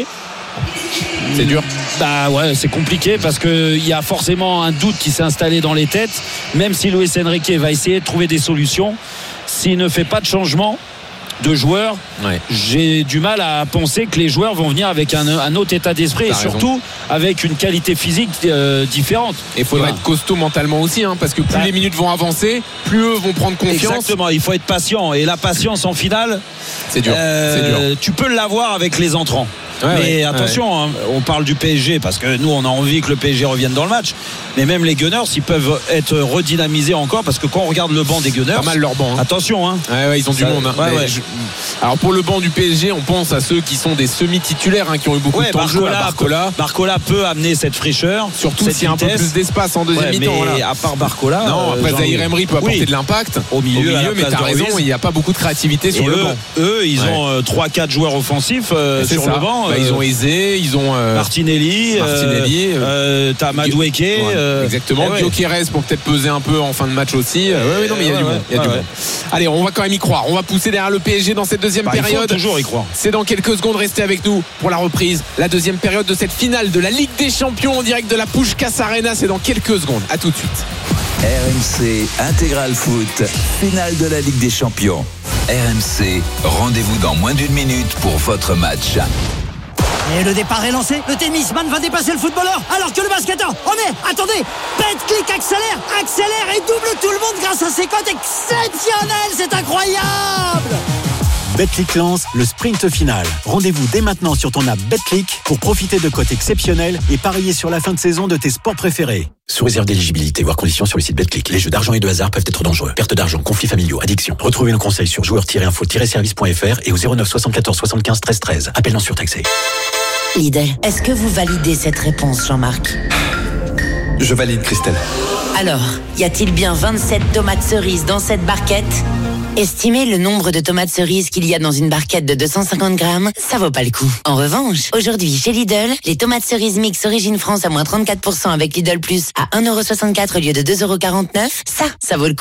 S2: c'est dur.
S5: Bah ouais, c'est compliqué parce qu'il y a forcément un doute qui s'est installé dans les têtes. Même si Luis Enrique va essayer de trouver des solutions, s'il ne fait pas de changement de joueurs, ouais. j'ai du mal à penser que les joueurs vont venir avec un, un autre état d'esprit. T'as et surtout raison. Avec une qualité physique euh, différente.
S2: Et il faudra voilà. être costaud mentalement aussi hein, parce que plus bah, les minutes vont avancer, plus eux vont prendre confiance.
S5: Exactement, il faut être patient et la patience en finale,
S2: c'est dur, euh, c'est dur.
S5: Tu peux l'avoir avec les entrants. Ouais, mais ouais, attention, ouais. hein, on parle du P S G parce que nous on a envie que le P S G revienne dans le match. Mais même les Gunners, ils peuvent être redynamisés encore parce que quand on regarde le banc des Gunners,
S2: pas mal leur banc. Hein.
S5: Attention, hein.
S2: Ouais, ouais, ils ont ça, du monde. Hein. Ouais, ouais. Je... Alors pour le banc du P S G, on pense à ceux qui sont des semi-titulaires, hein, qui ont eu beaucoup ouais, de temps
S5: Barcola,
S2: de jeu.
S5: Barcola. Barcola peut amener cette fraîcheur,
S2: surtout s'il y a un peu plus d'espace en deuxième
S5: ouais,
S2: mi-temps.
S5: Mais
S2: voilà.
S5: à part Barcola,
S2: non, après
S5: euh,
S2: Zaïre Emery peut apporter
S5: oui.
S2: de l'impact
S5: au milieu,
S2: au milieu mais t'as raison, il n'y a pas beaucoup de créativité sur
S5: Et
S2: le
S5: eux,
S2: banc.
S5: Eux, ils ouais. ont trois quatre joueurs offensifs euh, sur
S2: ça.
S5: le banc.
S2: Bah, ils ont Aizé. Ils ont euh,
S5: Martinelli,
S2: Martinelli
S5: euh, euh, t'as Madueke, ouais,
S2: euh, exactement. Ouais. Gyökeres pour peut-être peser un peu en fin de match aussi. Euh, ouais, ouais, non, mais il y a ouais, du monde. Il y a ouais, du ouais. monde. Allez, on va quand même y croire. On va pousser derrière le P S G dans cette deuxième
S5: bah,
S2: période.
S5: Il faut toujours y croire.
S2: C'est dans quelques secondes. Restez avec nous pour la reprise. La deuxième période de cette finale de la Ligue des Champions en direct de la Puskás Arena. C'est dans quelques secondes. À tout de suite.
S4: R M C Intégral Foot, finale de la Ligue des Champions. R M C, rendez-vous dans moins d'une minute pour votre match.
S6: Et le départ est lancé, le tennisman va dépasser le footballeur alors que le basketteur, oh mais attendez, Betclic accélère, accélère et double tout le monde grâce à ses cotes exceptionnelles, c'est incroyable.
S3: Betclic lance le sprint final. Rendez-vous dès maintenant sur ton app Betclic pour profiter de cotes exceptionnelles et parier sur la fin de saison de tes sports préférés. Sous réserve d'éligibilité, voire conditions sur le site Betclic. Les jeux d'argent et de hasard peuvent être dangereux. Perte d'argent, conflits familiaux, addiction. Retrouvez nos conseils sur joueurs tiret info tiret service point f r et au zéro neuf soixante-quatorze soixante-quinze treize treize. Appel non surtaxé.
S7: Lidl, est-ce que vous validez cette réponse, Jean-Marc?
S8: Je valide, Christelle.
S7: Alors, y a-t-il bien vingt-sept tomates cerises dans cette barquette? Estimez le nombre de tomates cerises qu'il y a dans une barquette de deux cent cinquante grammes, ça vaut pas le coup. En revanche, aujourd'hui chez Lidl, les tomates cerises mix Origine France à moins trente-quatre pour cent avec Lidl Plus à un euro soixante-quatre au lieu de deux euros quarante-neuf, ça, ça vaut le coup.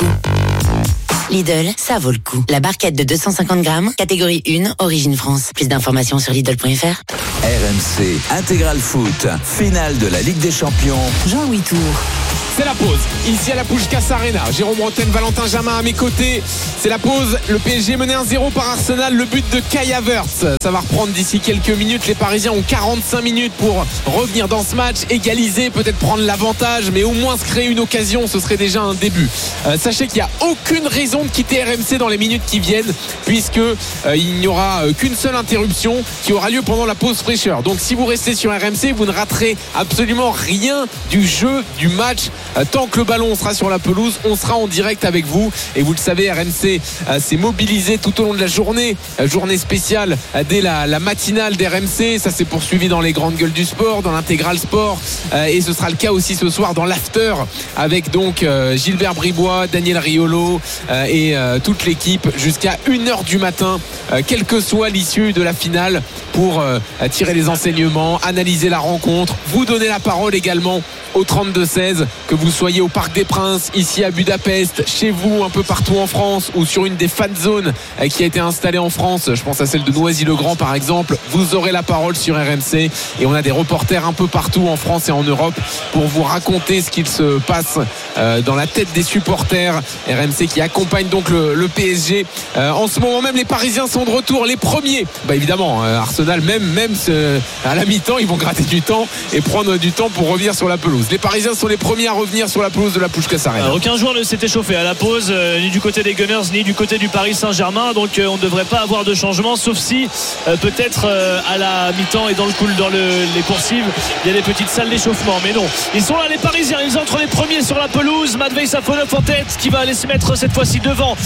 S7: Lidl, ça vaut le coup. La barquette de deux cent cinquante grammes, catégorie un, Origine France. Plus d'informations sur Lidl point f r.
S4: R M C Intégral Foot, finale de la Ligue des Champions.
S17: Jean-Louis Tour.
S2: C'est la pause, ici à la Puskás Arena. Jérôme Rotten, Valentin Jamin à mes côtés. C'est la pause, le P S G mené un zéro par Arsenal. Le but de Kai Havertz, ça va reprendre d'ici quelques minutes. Les Parisiens ont quarante-cinq minutes pour revenir dans ce match, égaliser, peut-être prendre l'avantage, mais au moins se créer une occasion, ce serait déjà un début. Euh, sachez qu'il n'y a aucune raison de quitter R M C dans les minutes qui viennent, puisque euh, il n'y aura euh, qu'une seule interruption qui aura lieu pendant la pause fraîcheur. Donc si vous restez sur R M C, vous ne raterez absolument rien du jeu, du match. Tant que le ballon sera sur la pelouse, on sera en direct avec vous. Et vous le savez, R M C euh, s'est mobilisé tout au long de la journée, euh, journée spéciale euh, dès la, la matinale d'R M C. Ça s'est poursuivi dans les grandes gueules du sport, dans l'intégral sport, euh, et ce sera le cas aussi ce soir dans l'after avec donc euh, Gilbert Bribois, Daniel Riolo euh, et euh, toute l'équipe jusqu'à une heure du matin, euh, quelle que soit l'issue de la finale, pour euh, tirer les enseignements, analyser la rencontre, vous donner la parole également au trente-deux seize, que vous soyez au Parc des Princes, ici à Budapest, chez vous, un peu partout en France, ou sur une des fan zones qui a été installée en France, je pense à celle de Noisy-le-Grand par exemple, vous aurez la parole sur R M C, et on a des reporters un peu partout en France et en Europe pour vous raconter ce qu'il se passe dans la tête des supporters. R M C qui accompagne donc le, le P S G. En ce moment même, les Parisiens sont de retour, les premiers. Bah évidemment, Arsenal même, même à la mi-temps, ils vont gratter du temps et prendre du temps pour revenir sur la pelouse. Les Parisiens sont les premiers à revenir sur la pelouse de la Puskás Arena.
S1: Alors, aucun joueur ne s'est échauffé à la pause, euh, ni du côté des Gunners, ni du côté du Paris Saint-Germain. Donc euh, on ne devrait pas avoir de changement, sauf si euh, peut-être euh, à la mi-temps et dans le cool, dans le, les coursives, il y a des petites salles d'échauffement. Mais non, ils sont là les Parisiens, ils entrent les premiers sur la pelouse. Matvei Safonov en tête, qui va aller se mettre cette fois-ci devant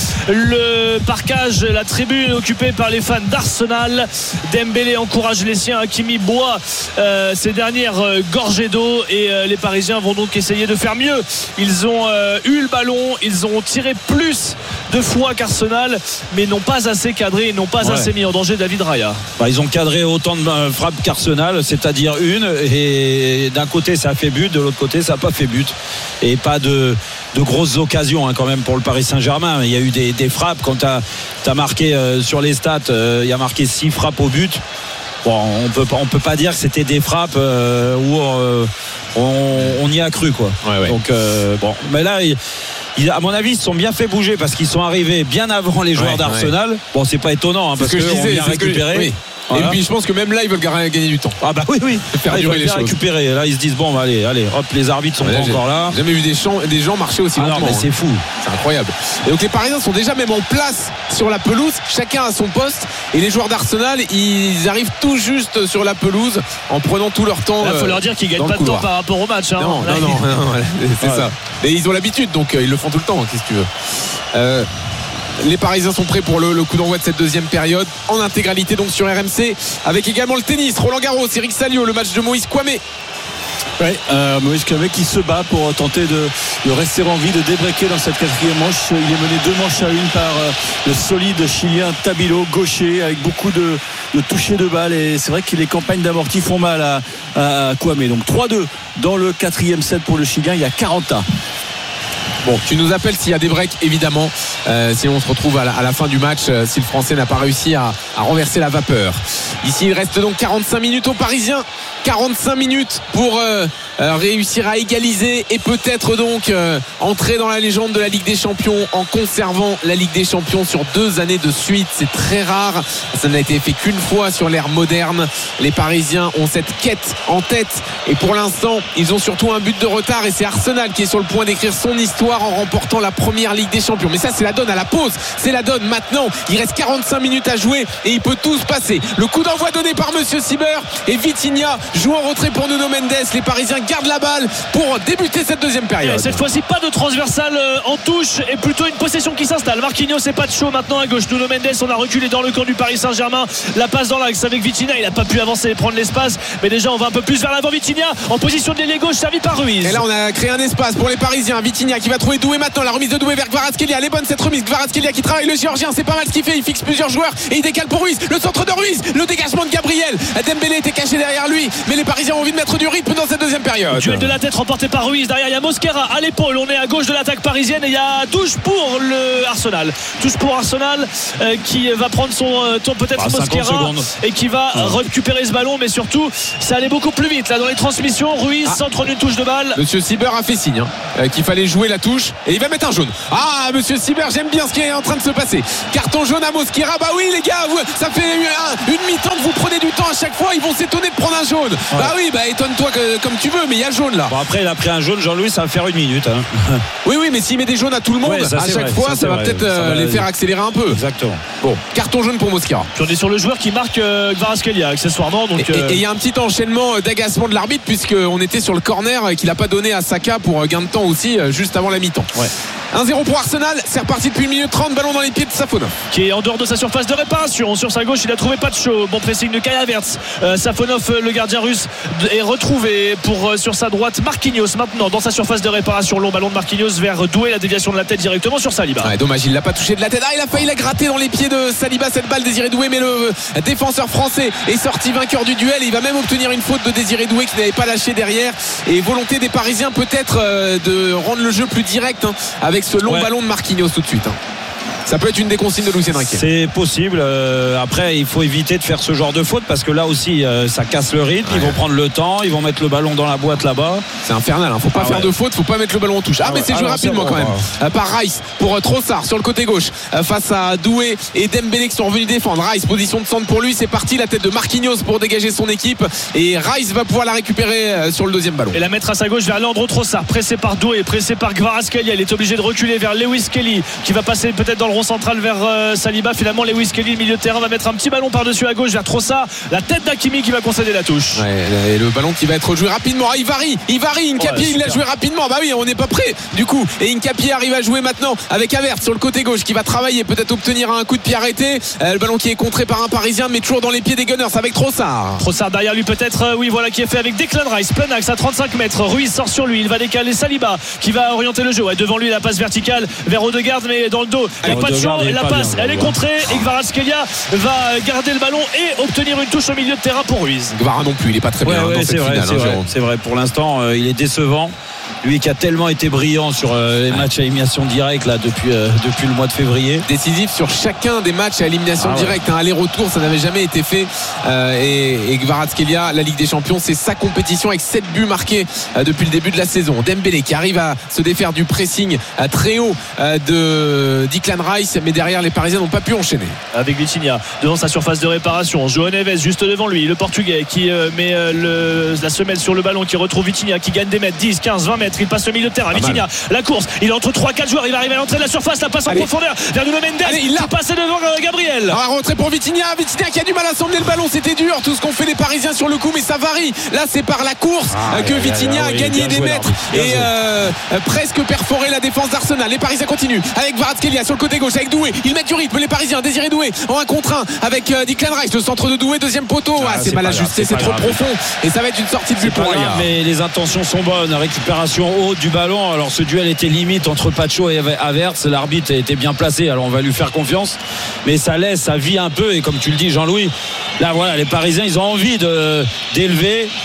S1: le parcage, la tribune occupée par les fans d'Arsenal. Dembélé encourage les siens, Hakimi boit euh, ces dernières euh, gorgées d'eau, et euh, les Parisiens vont donc essayer de faire mieux. Ils ont euh, eu le ballon, ils ont tiré plus de fois qu'Arsenal, mais n'ont pas assez cadré, ils n'ont pas ouais. assez mis en danger David Raya.
S5: Bah, ils ont cadré autant de frappes qu'Arsenal, c'est-à-dire une, et d'un côté ça a fait but, de l'autre côté ça n'a pas fait but, et pas de, de grosses occasions hein, quand même pour le Paris Saint-Germain. Il y a eu des, des frappes, quand tu as marqué euh, sur les stats, euh, il y a marqué six frappes au but. Bon, on peut on peut pas dire que c'était des frappes euh, où euh, on, on y a cru quoi.
S2: Ouais, ouais.
S5: Donc euh, bon, mais là il, il, à mon avis ils se sont bien fait bouger parce qu'ils sont arrivés bien avant les joueurs ouais, d'Arsenal. Ouais. Bon, c'est pas étonnant hein, parce que, que on vient récupérer.
S2: Oui. Voilà. Et puis je pense que même là ils veulent gagner du temps.
S5: Ah bah oui oui.
S2: Faire
S5: ah,
S2: durer
S5: ils
S2: les
S5: bien
S2: choses.
S5: Récupérer. Là ils se disent bon bah, allez allez hop, les arbitres sont
S2: là,
S5: pas encore là.
S2: J'ai jamais vu des gens, des gens marcher aussi
S5: ah
S2: lentement.
S5: Non, mais c'est fou.
S2: C'est incroyable. Et donc les Parisiens sont déjà même en place sur la pelouse, chacun à son poste, et les joueurs d'Arsenal ils arrivent tout juste sur la pelouse en prenant tout leur temps.
S1: Il faut euh, leur dire qu'ils gagnent pas de temps par rapport au match. Hein.
S2: Non, non, non, non, non, c'est ouais. ça. Et ils ont l'habitude, donc euh, ils le font tout le temps. Hein, qu'est-ce que tu veux. Euh, Les Parisiens sont prêts pour le, le coup d'envoi de cette deuxième période en intégralité donc sur R M C, avec également le tennis, Roland Garros, Eric Salio, le match de Moïse Kouamé.
S11: Oui, euh, Moïse Kouamé qui se bat pour tenter de, de rester en vie, de débreaker dans cette quatrième manche. Il est mené deux manches à une par euh, le solide chilien Tabilo, gaucher, avec beaucoup de, de touchés de balles, et c'est vrai que les campagnes d'amorti font mal à, à, à Kouamé. Donc trois deux dans le quatrième set pour le chilien, il y a quarante ans.
S2: Bon, tu nous appelles s'il y a des breaks évidemment, euh, sinon on se retrouve à la, à la fin du match euh, si le Français n'a pas réussi à, à renverser la vapeur. Ici il reste donc quarante-cinq minutes aux Parisiens, quarante-cinq minutes pour euh, euh, réussir à égaliser et peut-être donc euh, entrer dans la légende de la Ligue des Champions en conservant la Ligue des Champions sur deux années de suite. C'est très rare, ça n'a été fait qu'une fois sur l'ère moderne. Les Parisiens ont cette quête en tête et pour l'instant ils ont surtout un but de retard et c'est Arsenal qui est sur le point d'écrire son histoire en remportant la première Ligue des Champions. Mais ça c'est la donne à la pause, c'est la donne maintenant. Il reste quarante-cinq minutes à jouer et il peut tout se passer. Le coup d'envoi donné par Monsieur Sieber et Vitinha joue en retrait pour Nuno Mendes. Les Parisiens gardent la balle pour débuter cette deuxième période.
S1: Et cette fois-ci pas de transversale en touche et plutôt une possession qui s'installe. Marquinhos et Pacho maintenant à gauche. Nuno Mendes, on a reculé dans le camp du Paris Saint-Germain. La passe dans l'axe avec Vitinha, il n'a pas pu avancer et prendre l'espace, mais déjà on va un peu plus vers l'avant. Vitinha en position de l'ailier gauche servi par Ruiz.
S2: Et là on a créé un espace pour les Parisiens. Vitinha qui va trouver Doué maintenant. La remise de Doué vers Kvaratskhelia. Elle est bonne cette remise. Kvaratskhelia qui travaille le Géorgien. C'est pas mal ce qu'il fait. Il fixe plusieurs joueurs et il décale pour Ruiz. Le centre de Ruiz. Le dégagement de Gabriel. Dembélé était caché derrière lui. Mais les Parisiens ont envie de mettre du rythme dans cette deuxième période.
S1: Duel de la tête remporté par Ruiz. Derrière il y a Mosquera à l'épaule. On est à gauche de l'attaque parisienne et il y a touche pour le Arsenal. Touche pour Arsenal euh, qui va prendre son euh, tour peut-être
S5: bah,
S1: Mosquera et qui va ouais. récupérer ce ballon. Mais surtout ça allait beaucoup plus vite là dans les transmissions. Ruiz ah. centre d'une touche de balle.
S2: Monsieur Sieber a fait signe hein, euh, qu'il fallait jouer la touche et il va mettre un jaune. Ah Monsieur Sieber, j'aime bien ce qui est en train de se passer. Carton jaune à Mosquera. Bah oui les gars, vous, ça fait une, une mi-temps que vous prenez du temps à chaque fois. Ils vont s'étonner de prendre un jaune. Ouais. Bah oui, bah étonne-toi que, comme tu veux, mais il y a le jaune là.
S5: Bon après il a pris un jaune, Jean-Louis, ça va faire une minute hein.
S2: Oui oui, mais s'il met des jaunes à tout le monde ouais, ça, à chaque vrai. fois ça, ça va vrai. peut-être euh, les faire accélérer un peu.
S5: Exactement.
S2: Bon, carton jaune pour Mosquera.
S1: Puis on est sur le joueur qui marque euh, Kvaratskhelia accessoirement donc,
S2: et il euh... y a un petit enchaînement d'agacement de l'arbitre puisqu'on était sur le corner qu'il n'a pas donné à Saka pour gain de temps aussi juste avant la mi-temps. Ouais. un zéro pour Arsenal, c'est reparti depuis une minute trente, ballon dans les pieds de Safonov
S1: qui est en dehors de sa surface de réparation. Sur sa gauche il a trouvé Pacho, bon pressing de Kai Havertz. euh, Safonov le gardien russe est retrouvé pour euh, sur sa droite Marquinhos maintenant dans sa surface de réparation. Long ballon de Marquinhos vers Doué, la déviation de la tête directement sur Saliba.
S2: Ouais, dommage, il l'a pas touché de la tête. Ah, il a failli la gratter dans les pieds de Saliba cette balle. Désiré Doué, mais le défenseur français est sorti vainqueur du duel et il va même obtenir une faute de Désiré Doué qui n'avait pas lâché derrière. Et volonté des Parisiens peut-être euh, de rendre le jeu plus direct hein, avec ce long ouais. ballon de Marquinhos tout de suite hein. Ça peut être une des consignes de Luis Enrique.
S5: C'est possible. Euh, après, il faut éviter de faire ce genre de faute parce que là aussi, euh, ça casse le rythme. Ouais. Ils vont prendre le temps, ils vont mettre le ballon dans la boîte là-bas.
S2: C'est infernal. Hein. Faut pas ah faire ouais. de faute, faut pas mettre le ballon en touche. Ah, ah mais ouais. c'est joué ah, rapidement quand même. Ouais. Par Rice pour euh, Trossard sur le côté gauche euh, face à Doué et Dembélé qui sont revenus défendre. Rice, position de centre pour lui. C'est parti. La tête de Marquinhos pour dégager son équipe et Rice va pouvoir la récupérer euh, sur le deuxième ballon.
S1: Et la mettre à sa gauche vers Leandro Trossard, pressé par Doué, pressé par Kvaratskhelia. Il est obligé de reculer vers Lewis Kelly qui va passer peut-être dans le rond central vers euh, Saliba. Finalement Lewis Kelly, le milieu de terrain, va mettre un petit ballon par-dessus à gauche vers Trossard. La tête d'Hakimi qui va concéder la touche.
S2: Ouais, et le ballon qui va être joué rapidement. Ah, Ivari, Ivari, Incapié, ouais, il l'a joué rapidement. Bah oui, on n'est pas prêt du coup. Et Incapié arrive à jouer maintenant avec Havertz sur le côté gauche qui va travailler, peut-être obtenir un coup de pied arrêté. Euh, le ballon qui est contré par un Parisien, mais toujours dans les pieds des Gunners avec Trossard.
S1: Trossard derrière lui peut-être. Euh, oui, voilà qui est fait avec Declan Rice. Plein axe à trente-cinq mètres. Ruiz sort sur lui. Il va décaler Saliba qui va orienter le jeu. Ouais, devant lui la passe verticale vers Odegaard, mais dans le dos. Il n'y a pas de champ. La passe, bien, elle est contrée. Et Kvaratskhelia va garder le ballon et obtenir une touche au milieu de terrain pour Ruiz.
S2: Kvara non plus, il n'est pas très bien ouais, dans ouais, cette
S5: vrai,
S2: finale.
S5: C'est, hein, vrai, c'est vrai, pour l'instant, euh, il est décevant. Lui qui a tellement été brillant sur euh, les matchs à élimination directe là, depuis, euh, depuis le mois de février.
S2: Décisif sur chacun des matchs à élimination ah, directe. Ouais. Un aller-retour, ça n'avait jamais été fait. Euh, et, et Kvaratskhelia, la Ligue des Champions, c'est sa compétition avec sept buts marqués euh, depuis le début de la saison. Dembélé qui arrive à se défaire du pressing euh, très haut euh, de Declan Rice, mais derrière les Parisiens n'ont pas pu enchaîner.
S1: Avec Vitinha devant sa surface de réparation. João Neves juste devant lui, le Portugais qui euh, met euh, le, la semelle sur le ballon, qui retrouve Vitinha, qui gagne des mètres, dix, quinze, vingt mètres. Il passe au milieu de terrain. Vitinha, la course, il est entre trois quatre joueurs, il va arriver à l'entrée de la surface, la passe en Allez. profondeur vers Nuno Mendes. Allez, il l'a passé devant euh, Gabriel.
S2: Ah, rentrée pour Vitinha, Vitinha qui a du mal à s'emmener le ballon, c'était dur tout ce qu'ont fait les Parisiens sur le coup, mais ça varie. Là c'est par la course ah, que Vitinha a gagné des mètres et euh, presque perforé la défense d'Arsenal. Les Parisiens continuent avec Kvaratskhelia sur le côté gauche avec Doué, ils mettent du rythme les Parisiens. Désiré Doué en un contre un avec euh, Declan Rice, le centre de Doué, deuxième poteau. Ah, ah, c'est, c'est mal ajusté, c'est, c'est trop grave. profond et ça va être une sortie de but pour Raya.
S5: Mais les intentions sont bonnes, récupération haute du ballon. Alors ce duel était limite entre Pacho et Havertz, l'arbitre était bien placé, alors on va lui faire confiance, mais ça laisse, ça vit un peu, et comme tu le dis Jean-Louis, là voilà, les Parisiens ils ont envie de, d'élever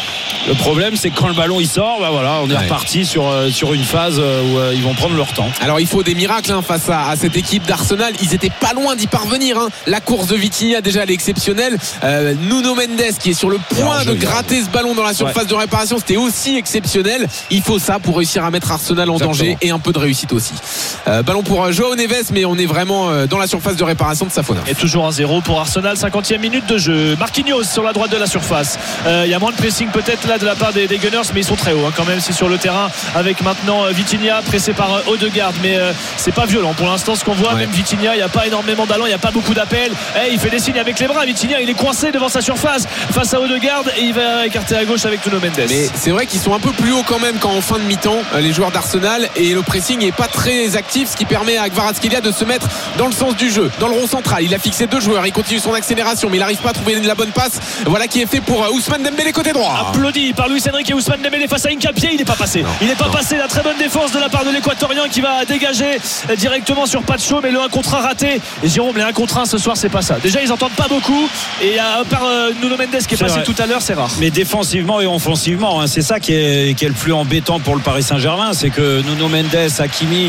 S5: Le problème, c'est que quand le ballon il sort, bah voilà, on est
S2: ouais.
S5: reparti sur, euh, sur une phase où euh, ils vont prendre leur temps.
S2: Alors il faut des miracles hein, face à, à cette équipe d'Arsenal. Ils étaient pas loin d'y parvenir. Hein. La course de Vitinha déjà elle est exceptionnelle. Euh, Nuno Mendes qui est sur le point de gratter ce ballon dans la surface ouais. de réparation, c'était aussi exceptionnel. Il faut ça pour réussir à mettre Arsenal en Exactement. danger et un peu de réussite aussi. Euh, ballon pour João Neves, mais on est vraiment dans la surface de réparation de Safonov.
S1: Et toujours un zéro pour Arsenal, cinquantième minute de jeu. Marquinhos sur la droite de la surface. Euh, il y a moins de pressing peut-être là de la part des, des Gunners, mais ils sont très hauts hein, quand même. C'est sur le terrain avec maintenant Vitinha pressé par euh, Odegaard, mais euh, c'est pas violent pour l'instant ce qu'on voit. Ouais. Même Vitinha, il n'y a pas énormément d'allants, il n'y a pas beaucoup d'appels. Hey, il fait des signes avec les bras. Vitinha, il est coincé devant sa surface face à Odegaard et il va écarter à gauche avec Nuno Mendes.
S2: Mais c'est vrai qu'ils sont un peu plus hauts quand même qu'en fin de mi-temps, les joueurs d'Arsenal, et le pressing n'est pas très actif, ce qui permet à Kvaratskhelia de se mettre dans le sens du jeu, dans le rond central. Il a fixé deux joueurs, il continue son accélération, mais il n'arrive pas à trouver la bonne passe. Voilà qui est fait pour Ousmane Dembélé côté droit.
S1: Applaudi par Luis Enrique et Ousmane Dembélé face à Hincapié, il n'est pas passé. Non, il n'est pas non. passé. La très bonne défense de la part de l'Équatorien qui va dégager directement sur Pacho, mais le un contre un raté. Et Jérôme, les un contre un ce soir, c'est pas ça. Déjà, ils n'entendent pas beaucoup. Et à part euh, Nuno Mendes qui est, c'est passé vrai. tout à l'heure, c'est rare.
S5: Mais défensivement et offensivement, hein, c'est ça qui est, qui est le plus embêtant pour le Paris Saint-Germain, c'est que Nuno Mendes, Hakimi,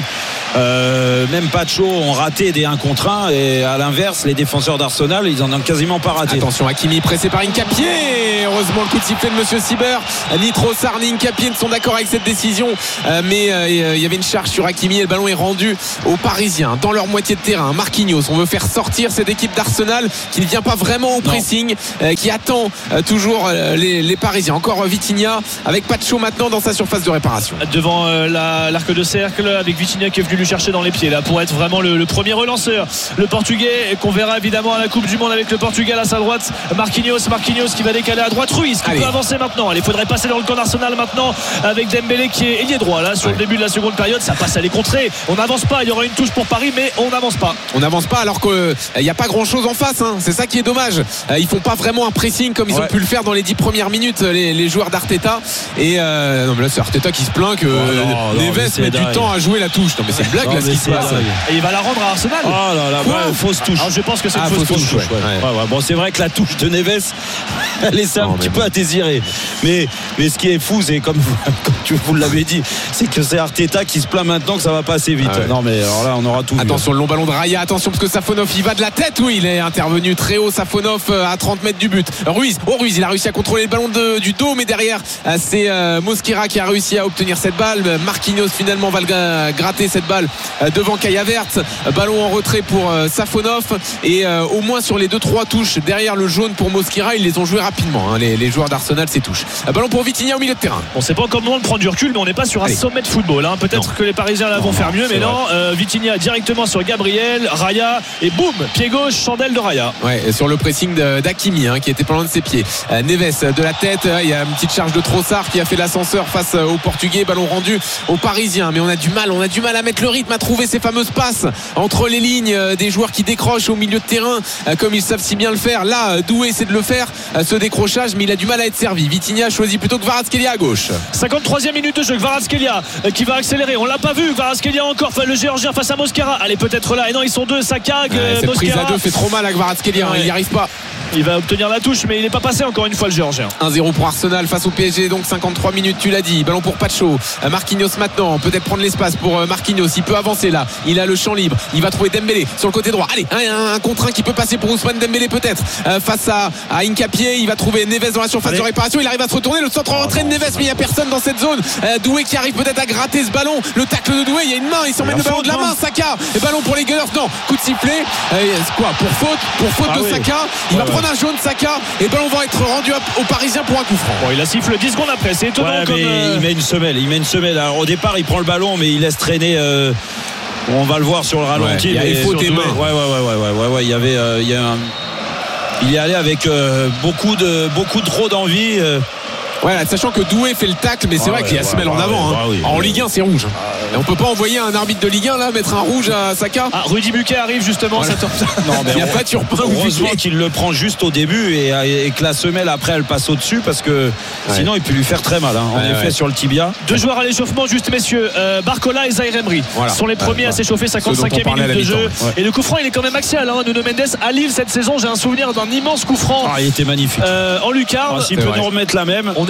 S5: euh, même Pacho ont raté des un contre un, et à l'inverse, les défenseurs d'Arsenal, ils en ont quasiment pas raté.
S2: Attention, Hakimi pressé par Hincapié. Heureusement le coup de sifflet de Monsieur Sieber. Ni Trossard ni Hincapié ne sont d'accord avec cette décision, euh, mais euh, il y avait une charge sur Hakimi et le ballon est rendu aux Parisiens dans leur moitié de terrain. Marquinhos, on veut faire sortir cette équipe d'Arsenal qui ne vient pas vraiment au pressing, euh, qui attend euh, toujours euh, les, les Parisiens. Encore euh, Vitinha avec Pacho maintenant dans sa surface de réparation.
S1: Devant euh, la, l'arc de cercle avec Vitinha qui est venu lui chercher dans les pieds là pour être vraiment le, le premier relanceur. Le Portugais qu'on verra évidemment à la Coupe du Monde avec le Portugal à sa droite. Marquinhos, Marquinhos qui va décaler à droite. Ruiz qui Allez. peut avancer maintenant. Il faudrait passer dans le camp d'Arsenal maintenant avec Dembélé qui est ailier droit là sur ouais. le début de la seconde période. Ça passe à les contrer. On n'avance pas. Il y aura une touche pour Paris, mais on n'avance pas.
S2: On n'avance pas alors qu'il n'y euh, a pas grand chose en face. Hein. C'est ça qui est dommage. Euh, ils font pas vraiment un pressing comme ils ouais. ont pu le faire dans les dix premières minutes les, les joueurs d'Arteta. Et euh, non mais là c'est Arteta qui se plaint que oh, non, Neves met du temps à jouer la touche. Non mais c'est une blague non, là ce qui se passe.
S1: Et il va la rendre à Arsenal.
S5: Oh là là, ouais, fausse touche.
S1: Alors, je pense que c'est
S5: ah,
S1: une fausse, fausse touche. touche
S5: ouais. Ouais. Ouais, ouais. Bon c'est vrai que la touche de Neves elle laisse un petit peu à désirer. Mais, mais ce qui est fou, c'est comme vous, comme tu vous l'avez dit, c'est que c'est Arteta qui se plaint maintenant que ça va pas assez vite. Ah ouais. Non mais alors là on aura tout.
S2: Attention vu. Le long ballon de Raya, attention parce que Safonov il va de la tête. Oui, il est intervenu très haut. Safonov à trente mètres du but. Ruiz, oh Ruiz, il a réussi à contrôler le ballon de, du dos, mais derrière c'est euh, Mosquera qui a réussi à obtenir cette balle. Marquinhos finalement va le gratter cette balle euh, devant Kai Havertz. Ballon en retrait pour euh, Safonov et euh, au moins sur les deux trois touches derrière le jaune pour Mosquera, ils les ont joués rapidement. Hein, les, les joueurs d'Arsenal ces touches. Ballon pour Vitinha au milieu de terrain.
S1: On sait pas encore comment prendre du recul, mais on n'est pas sur un Allez. sommet de football. Hein. Peut-être non. que les Parisiens là vont non, faire mieux, mais non. Euh, Vitinha directement sur Gabriel, Raya et boum, pied gauche, chandelle de Raya.
S2: Ouais, et sur le pressing d'Hakimi hein, qui était pas loin de ses pieds. Euh, Neves de la tête, euh, il y a une petite charge de Trossard qui a fait l'ascenseur face euh, aux Portugais. Ballon rendu aux Parisiens, mais on a du mal, on a du mal à mettre le rythme, à trouver ces fameuses passes entre les lignes euh, des joueurs qui décrochent au milieu de terrain euh, comme ils savent si bien le faire. Là, euh, Doué essaie de le faire, euh, ce décrochage, mais il a du mal à être servi. Vitinha choisit plutôt Kvaratskhelia à gauche.
S1: cinquante-troisième minute de jeu, Kvaratskhelia euh, qui va accélérer. On l'a pas vu, Kvaratskhelia encore, le Géorgien face à Mosquera. Allez, peut-être là, et non, ils sont deux, Saka,
S2: ouais,
S1: euh,
S2: cette
S1: Mosquera.
S2: Prise à deux fait trop mal à Kvaratskhelia, ouais. Il n'y arrive pas.
S1: Il va obtenir la touche, mais il n'est pas passé encore une fois le Géorgien.
S2: un zéro pour Arsenal face au P S G, donc cinquante-trois minutes, tu l'as dit. Ballon pour Pacho. Marquinhos maintenant, peut-être prendre l'espace pour Marquinhos. Il peut avancer là. Il a le champ libre. Il va trouver Dembélé sur le côté droit. Allez, un, un contre un qui peut passer pour Ousmane Dembélé peut-être. Euh, face à, à Hincapié, il va trouver Neves dans la surface Allez. de réparation. Il arrive à se retourner. Le centre en retrait de Neves, mais il n'y a personne dans cette zone. Euh, Doué qui arrive peut-être à gratter ce ballon. Le tacle de Doué, il y a une main. Il s'emmène le ballon de la main. Saka. Et ballon pour les Gunners. Non, coup de sifflet. Euh, quoi pour faute Pour faute ah de oui. Saka. Il ouais, va ouais. prendre un jaune, Saka. Et le ballon va être rendu aux Parisiens pour un coup franc.
S1: Bon, il a sifflé dix secondes après. C'est étonnant.
S5: Ouais,
S1: comme euh...
S5: il met une semelle. Il met une semelle. Alors, au départ, il prend le ballon, mais il laisse traîner. Euh... On va le voir sur le ralenti.
S2: Ouais, il y a les fautes et mains.
S5: Ouais, ouais, ouais, ouais, ouais, ouais, ouais. Il y avait, euh, il y a un... il y allait avec euh, beaucoup de, beaucoup trop d'envie. Euh...
S2: Ouais, sachant que Doué fait le tacle, mais c'est ah vrai ouais, qu'il y a ouais, semelle ouais, en avant. Ouais, hein. ouais, en ouais. Ligue un, c'est rouge. Et on peut pas envoyer un arbitre de Ligue un là mettre un rouge à Saka.
S1: Ah, Rudy Buquet arrive justement.
S5: Voilà.
S1: Cette...
S5: non, mais
S2: il n'y a pas de Turpin.
S5: Heureusement qu'il le prend juste au début et, et que la semelle après elle passe au-dessus parce que ouais. sinon il peut lui faire très mal. Hein, en ouais, effet, ouais. sur le tibia.
S1: Deux joueurs à l'échauffement, juste messieurs. Euh, Barcola et Zaïre Emery voilà. sont les premiers ouais, à s'échauffer. cinquante-cinquième minute de jeu. Ouais. Et le coup franc, il est quand même axial. Hein. Nuno Mendes à Lille cette saison, j'ai un souvenir d'un immense coup franc.
S5: Ah, il était magnifique.
S1: Euh, en lucarne.
S5: Ah, s'il peut nous remettre la même.
S1: On est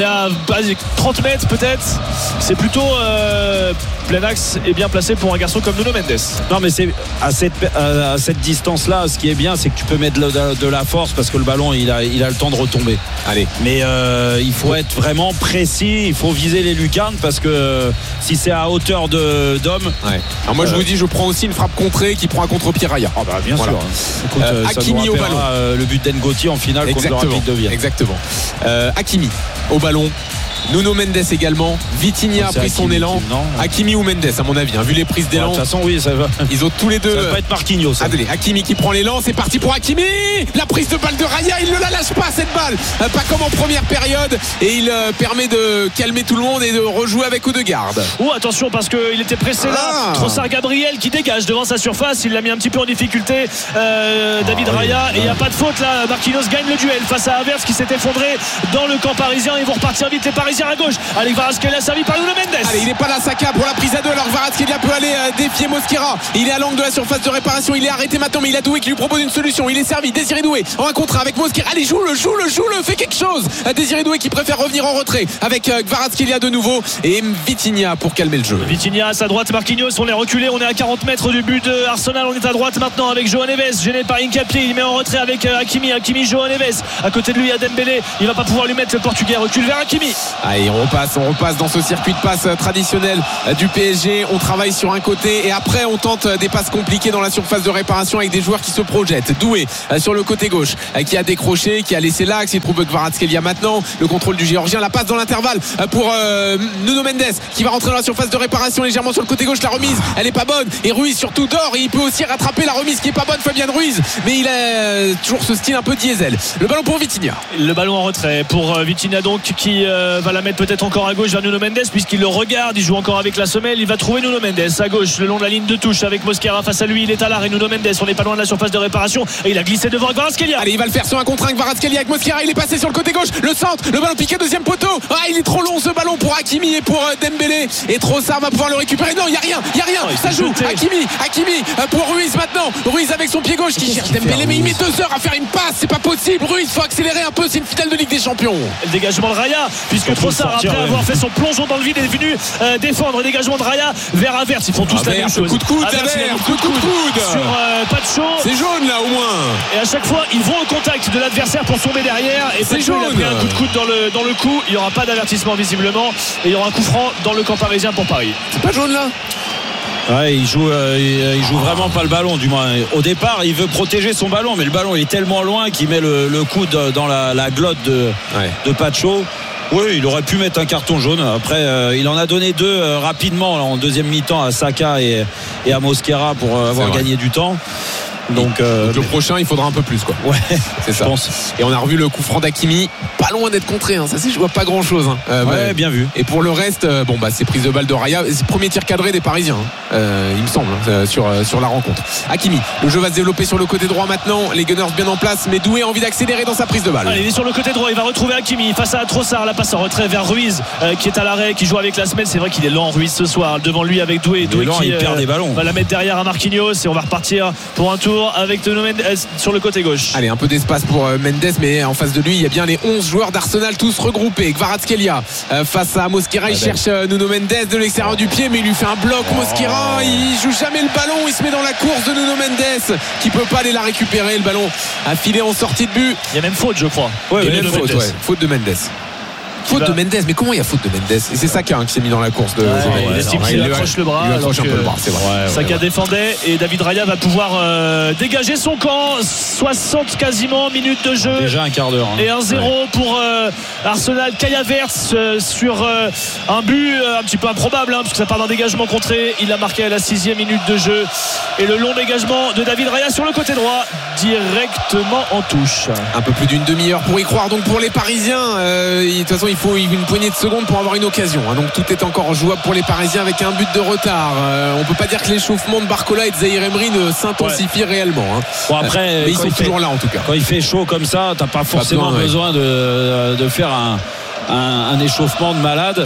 S1: à trente mètres peut-être. C'est plutôt euh, plein axe et bien placé pour un garçon comme Nuno Mendes.
S5: Non mais c'est à cette, à cette distance là, ce qui est bien, c'est que tu peux mettre de, de la force parce que le ballon il a, il a le temps de retomber.
S2: Allez.
S5: Mais euh, il faut être vraiment précis, il faut viser les lucarnes parce que euh, si c'est à hauteur de, d'homme.
S2: Ouais. Alors moi euh, je vous dis, je prends aussi une frappe contrée qui prend un contre-pied Raya.
S5: Ah bah bien voilà. sûr. Écoute,
S2: euh,
S5: ça
S2: Hakimi au ballon.
S5: Euh, le but d'Ngoti en finale
S2: Exactement.
S5: contre le Rapid de Vienne.
S2: Exactement. Euh, Hakimi au ballon. Nuno Mendes également. Vitinha a pris son Hakimi, élan. Non. Hakimi ou Mendes à mon avis, hein, vu les prises d'élan.
S5: De toute façon oui, ça va.
S2: Ils ont tous les deux.
S5: Ça va pas être Marquinhos. Ça.
S2: Allez, Hakimi qui prend l'élan, c'est parti pour Hakimi. La prise de balle de Raya, il ne la lâche pas cette balle. Euh, pas comme en première période et il euh, permet de calmer tout le monde et de rejouer avec Odegaard.
S1: Oh attention parce qu'il était pressé là. Ah. Trossard Gabriel qui dégage devant sa surface, il l'a mis un petit peu en difficulté. Euh, David oh, Raya oui. Et il n'y a pas de faute là. Marquinhos gagne le duel face à Havertz qui s'est effondré dans le camp parisien. Ils vont repartir vite les Parisiens à gauche. Allez, Kvaratskhelia servi par Nuno Mendes.
S2: Allez, il n'est pas là, Saka pour la prise à deux. Alors Kvaratskhelia peut aller euh, défier Mosquera. Il est à l'angle de la surface de réparation. Il est arrêté maintenant, mais il a Doué qui lui propose une solution. Il est servi. Désiré Doué en un contre avec Mosquera. Allez, joue-le, joue-le, joue-le. Fais quelque chose. Désiré Doué qui préfère revenir en retrait avec euh, Kvaratskhelia de nouveau et Vitinha pour calmer le jeu.
S1: Vitinha à sa droite, Marquinhos. On est reculé. On est à quarante mètres du but de Arsenal. On est à droite maintenant avec João Neves. Gêné par Hincapié. Il met en retrait avec euh, Hakimi. Hakimi, João Neves. À côté de lui, il y a Dembélé. Il va pas pouvoir lui mettre le Portugais. Recule vers Hakimi.
S2: Allez, on repasse, on repasse dans ce circuit de passe traditionnel du P S G. On travaille sur un côté et après on tente des passes compliquées dans la surface de réparation avec des joueurs qui se projettent. Doué sur le côté gauche qui a décroché, qui a laissé l'axe. Il trouve Kvaratskhelia maintenant. Le contrôle du Géorgien, la passe dans l'intervalle pour euh, Nuno Mendes qui va rentrer dans la surface de réparation légèrement sur le côté gauche. La remise, elle est pas bonne et Ruiz surtout dort et il peut aussi rattraper la remise qui est pas bonne, Fabien Ruiz, mais il a toujours ce style un peu diesel. Le ballon pour Vitinha.
S1: Le ballon en retrait pour Vitinha donc qui euh, va la mettre peut-être encore à gauche vers Nuno Mendes puisqu'il le regarde, il joue encore avec la semelle. Il va trouver Nuno Mendes à gauche le long de la ligne de touche avec Mosquera face à lui. Il est à l'arrêt, Nuno Mendes, on n'est pas loin de la surface de réparation et il a glissé devant Kvaratskhelia.
S2: Allez, il va le faire sur un contre un. Kvaratskhelia avec Mosquera, il est passé sur le côté gauche, le centre, le ballon piqué, deuxième poteau. Ah, il est trop long ce ballon pour Hakimi et pour Dembélé et Trossard va pouvoir le récupérer. Non, il n'y a rien, il n'y a rien, oh, ça joue. Jeté. Hakimi, Hakimi pour Ruiz maintenant. Ruiz avec son pied gauche qui cherche Dembélé, mais il met deux heures à faire une passe, c'est pas possible. Ruiz, faut accélérer un peu, c'est une finale de Ligue des Champions.
S1: Le dégagement de Raya puisque Trossard après ouais. avoir fait son plongeon dans le vide est venu euh, défendre. Dégagement de Raya vers Havertz. Ils font tous ah, la même chose.
S2: Coup de coude, Havertz, coup de coude, coup de coude
S1: sur euh, Pacho.
S2: C'est jaune là au moins.
S1: Et à chaque fois, ils vont au contact de l'adversaire pour tomber derrière. Et
S2: c'est
S1: Pacho,
S2: jaune.
S1: il a pris un coup de coude dans le dans le cou. Il n'y aura pas d'avertissement visiblement. Et il y aura un coup franc dans le camp parisien pour Paris.
S2: C'est pas jaune là.
S5: Ouais, il joue, euh, il, il joue vraiment pas le ballon, du moins. Au départ, il veut protéger son ballon, mais le ballon il est tellement loin qu'il met le, le coude dans la, la glotte de, ouais. de Pacho. Oui, il aurait pu mettre un carton jaune. Après, euh, il en a donné deux euh, rapidement là, en deuxième mi-temps à Saka et, et à Mosquera pour euh, avoir gagné du temps. Donc, euh,
S2: Donc le prochain, il faudra un peu plus quoi.
S5: Ouais,
S2: c'est ça. Pense. Et on a revu le coup franc d'Hakimi, pas loin d'être contré. Hein. Ça, c'est je vois pas grand chose. Hein.
S5: Euh, ouais, bah, bien vu.
S2: Et pour le reste, euh, bon bah c'est prise de balle de Raya. C'est le premier tir cadré des Parisiens. Hein. Euh, il me semble hein, sur euh, sur la rencontre. Hakimi, le jeu va se développer sur le côté droit maintenant. Les Gunners bien en place, mais Doué a envie d'accélérer dans sa prise de balle.
S1: Allez, il est sur le côté droit. Il va retrouver Hakimi face à Trossard. La passe en retrait vers Ruiz euh, qui est à l'arrêt, qui joue avec la semelle. C'est vrai qu'il est lent Ruiz ce soir. Devant lui avec Doué. Doué
S5: lent,
S1: qui
S5: il euh, perd des ballons.
S1: Va la mettre derrière à Marquinhos et on va repartir pour un tour avec Nuno Mendes sur le côté gauche.
S2: Allez, un peu d'espace pour Mendes, mais en face de lui il y a bien les onze joueurs d'Arsenal tous regroupés. Kvaratskhelia euh, face à Mosquera, il ah cherche euh, Nuno Mendes de l'extérieur du pied, mais il lui fait un bloc. oh. Mosquera, il joue jamais le ballon, il se met dans la course de Nuno Mendes qui peut pas aller la récupérer. Le ballon a filé en sortie de but.
S1: Il y a même faute je crois.
S2: Ouais, il y a même faute, ouais. faute de Mendes. Faute va... de Mendes, mais comment il y a faute de Mendes? Et c'est Saka hein, qui s'est mis dans la course de
S1: ouais, ouais, non, il, il lui accroche le bras.
S2: Il lui accroche un peu le bras, c'est vrai.
S1: Ouais, Saka ouais, ouais. défendait et David Raya va pouvoir euh, dégager son camp. soixante quasiment minutes de jeu.
S5: Déjà un quart d'heure. Hein.
S1: Et un zéro ouais. pour euh, Arsenal. Kai Havertz euh, sur euh, un but euh, un petit peu improbable, hein, parce que ça part d'un dégagement contré. Il a marqué à la sixième minute de jeu. Et le long dégagement de David Raya sur le côté droit, directement en touche.
S2: Un peu plus d'une demi-heure pour y croire. Donc pour les Parisiens, euh, de toute façon, il faut une poignée de secondes pour avoir une occasion. Hein. Donc tout est encore jouable pour les Parisiens avec un but de retard. Euh, on peut pas dire que l'échauffement de Barcola et de Zahir Emery ne s'intensifie ouais. réellement. Hein.
S5: Bon après,
S2: euh, mais ils sont toujours
S5: fait,
S2: là en tout cas.
S5: Quand il fait chaud comme ça, t'as pas forcément pas besoin, besoin ouais. de, de faire un, un, un échauffement de malade.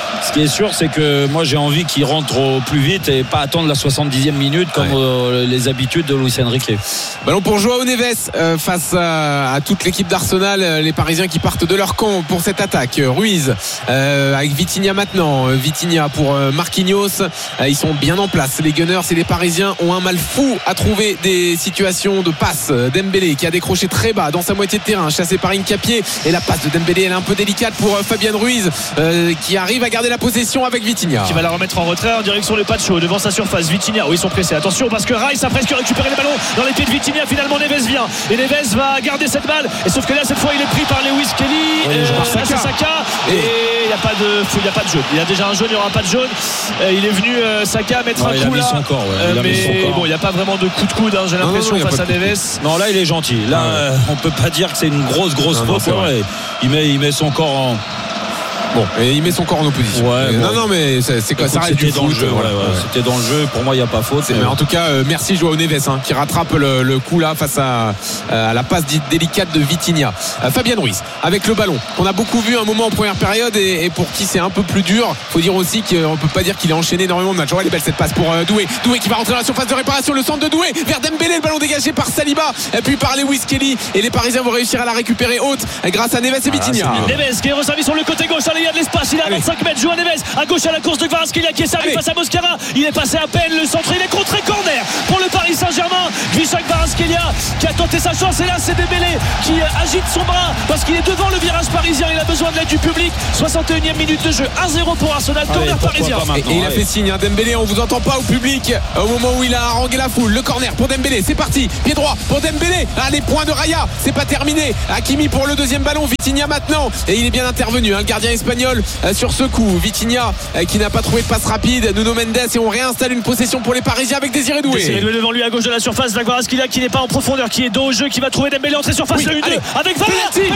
S5: Ce qui est sûr, c'est que moi j'ai envie qu'il rentre au plus vite et pas attendre la soixante-dixième minute comme ouais. euh, les habitudes de Luis Enrique.
S2: Ballon pour Joao Neves euh, face à, à toute l'équipe d'Arsenal, euh, les Parisiens qui partent de leur camp pour cette attaque. Ruiz euh, avec Vitinha maintenant. Vitinha pour euh, Marquinhos. Euh, ils sont bien en place. Les Gunners et les Parisiens ont un mal fou à trouver des situations de passe. Dembélé qui a décroché très bas dans sa moitié de terrain, chassé par Hincapié, et la passe de Dembélé elle est un peu délicate pour euh, Fabien Ruiz euh, qui arrive à garder la possession avec Vitinha.
S1: Qui va la remettre en retrait en direction le Pacho devant sa surface. Vitinha, oui, ils sont pressés. Attention parce que Rice a presque récupéré les ballons dans les pieds de Vitinha. Finalement Neves vient et Neves va garder cette balle, et sauf que là cette fois il est pris par Lewis Kelly,
S2: ouais,
S1: euh,
S2: Saka.
S1: Saka, et il n'y a pas de il y a pas de jaune. Il y a déjà un jaune, il n'y aura pas de jaune. Euh, il est venu euh, Saka mettre
S5: ouais,
S1: un coup là.
S5: Son corps, ouais.
S1: euh,
S5: il
S1: mais
S5: son corps.
S1: bon, il n'y a pas vraiment de coup de coude, hein, j'ai l'impression, non, non, face à Neves.
S5: Non, là il est gentil. Là, ouais. euh, on peut pas dire que c'est une grosse grosse faute. Il met il met son corps en
S2: Bon, et il met son corps en opposition.
S5: Ouais,
S2: non,
S5: bon.
S2: non, mais c'est, c'est quoi, ça reste du
S5: dans
S2: foot,
S5: le jeu.
S2: voilà,
S5: ouais, ouais. Ouais. C'était dans le jeu. Pour moi, il n'y a pas faute.
S2: Mais en tout cas, euh, merci Joao Neves hein, qui rattrape le, le coup là face à, à la passe délicate de Vitinha. Euh, Fabien Ruiz avec le ballon. On a beaucoup vu un moment en première période et, et pour qui c'est un peu plus dur. Faut dire aussi qu'on peut pas dire qu'il a enchaîné énormément de matchs. Oh, elle est belle cette passe pour euh, Doué. Doué qui va rentrer dans la surface de réparation. Le centre de Doué vers Dembélé. Le ballon dégagé par Saliba et puis par Lewis Kelly. Et les Parisiens vont réussir à la récupérer haute grâce à Neves et Vitinha.
S1: Ah, Neves qui est resservi sur le côté gauche. Allez, il y a de l'espace. Il a vingt-cinq mètres. Joao Neves à gauche à la course de Kvaratskhelia qui est servi face à Mosquera. Il est passé à peine. Le centre, il est contré, corner pour le Paris Saint-Germain. Grisha Kvaratskhelia qui a tenté sa chance, et là c'est Dembélé qui agite son bras parce qu'il est devant le virage parisien. Il a besoin de l'aide du public. soixante et unième minute de jeu, un zéro pour Arsenal. Corner parisien.
S2: Et, et il a fait signe hein, Dembélé, on vous entend pas au public au moment où il a harangué la foule. Le corner pour Dembélé, c'est parti. Pied droit pour Dembélé. Ah, les points de Raya, c'est pas terminé. Hakimi pour le deuxième ballon. Vitinha maintenant, et il est bien intervenu hein, le gardien espagnol euh, sur ce coup. Vitinha euh, qui n'a pas trouvé de passe rapide. Nuno Mendes, et on réinstalle une possession pour les Parisiens avec Désiré Doué.
S1: Désiré Doué devant lui à gauche de la surface. Kvaratskhelia qui n'est pas en profondeur, qui est dos au jeu, qui va trouver Dembélé entrée surface. Oui, le deux avec Varane.
S2: Penalty,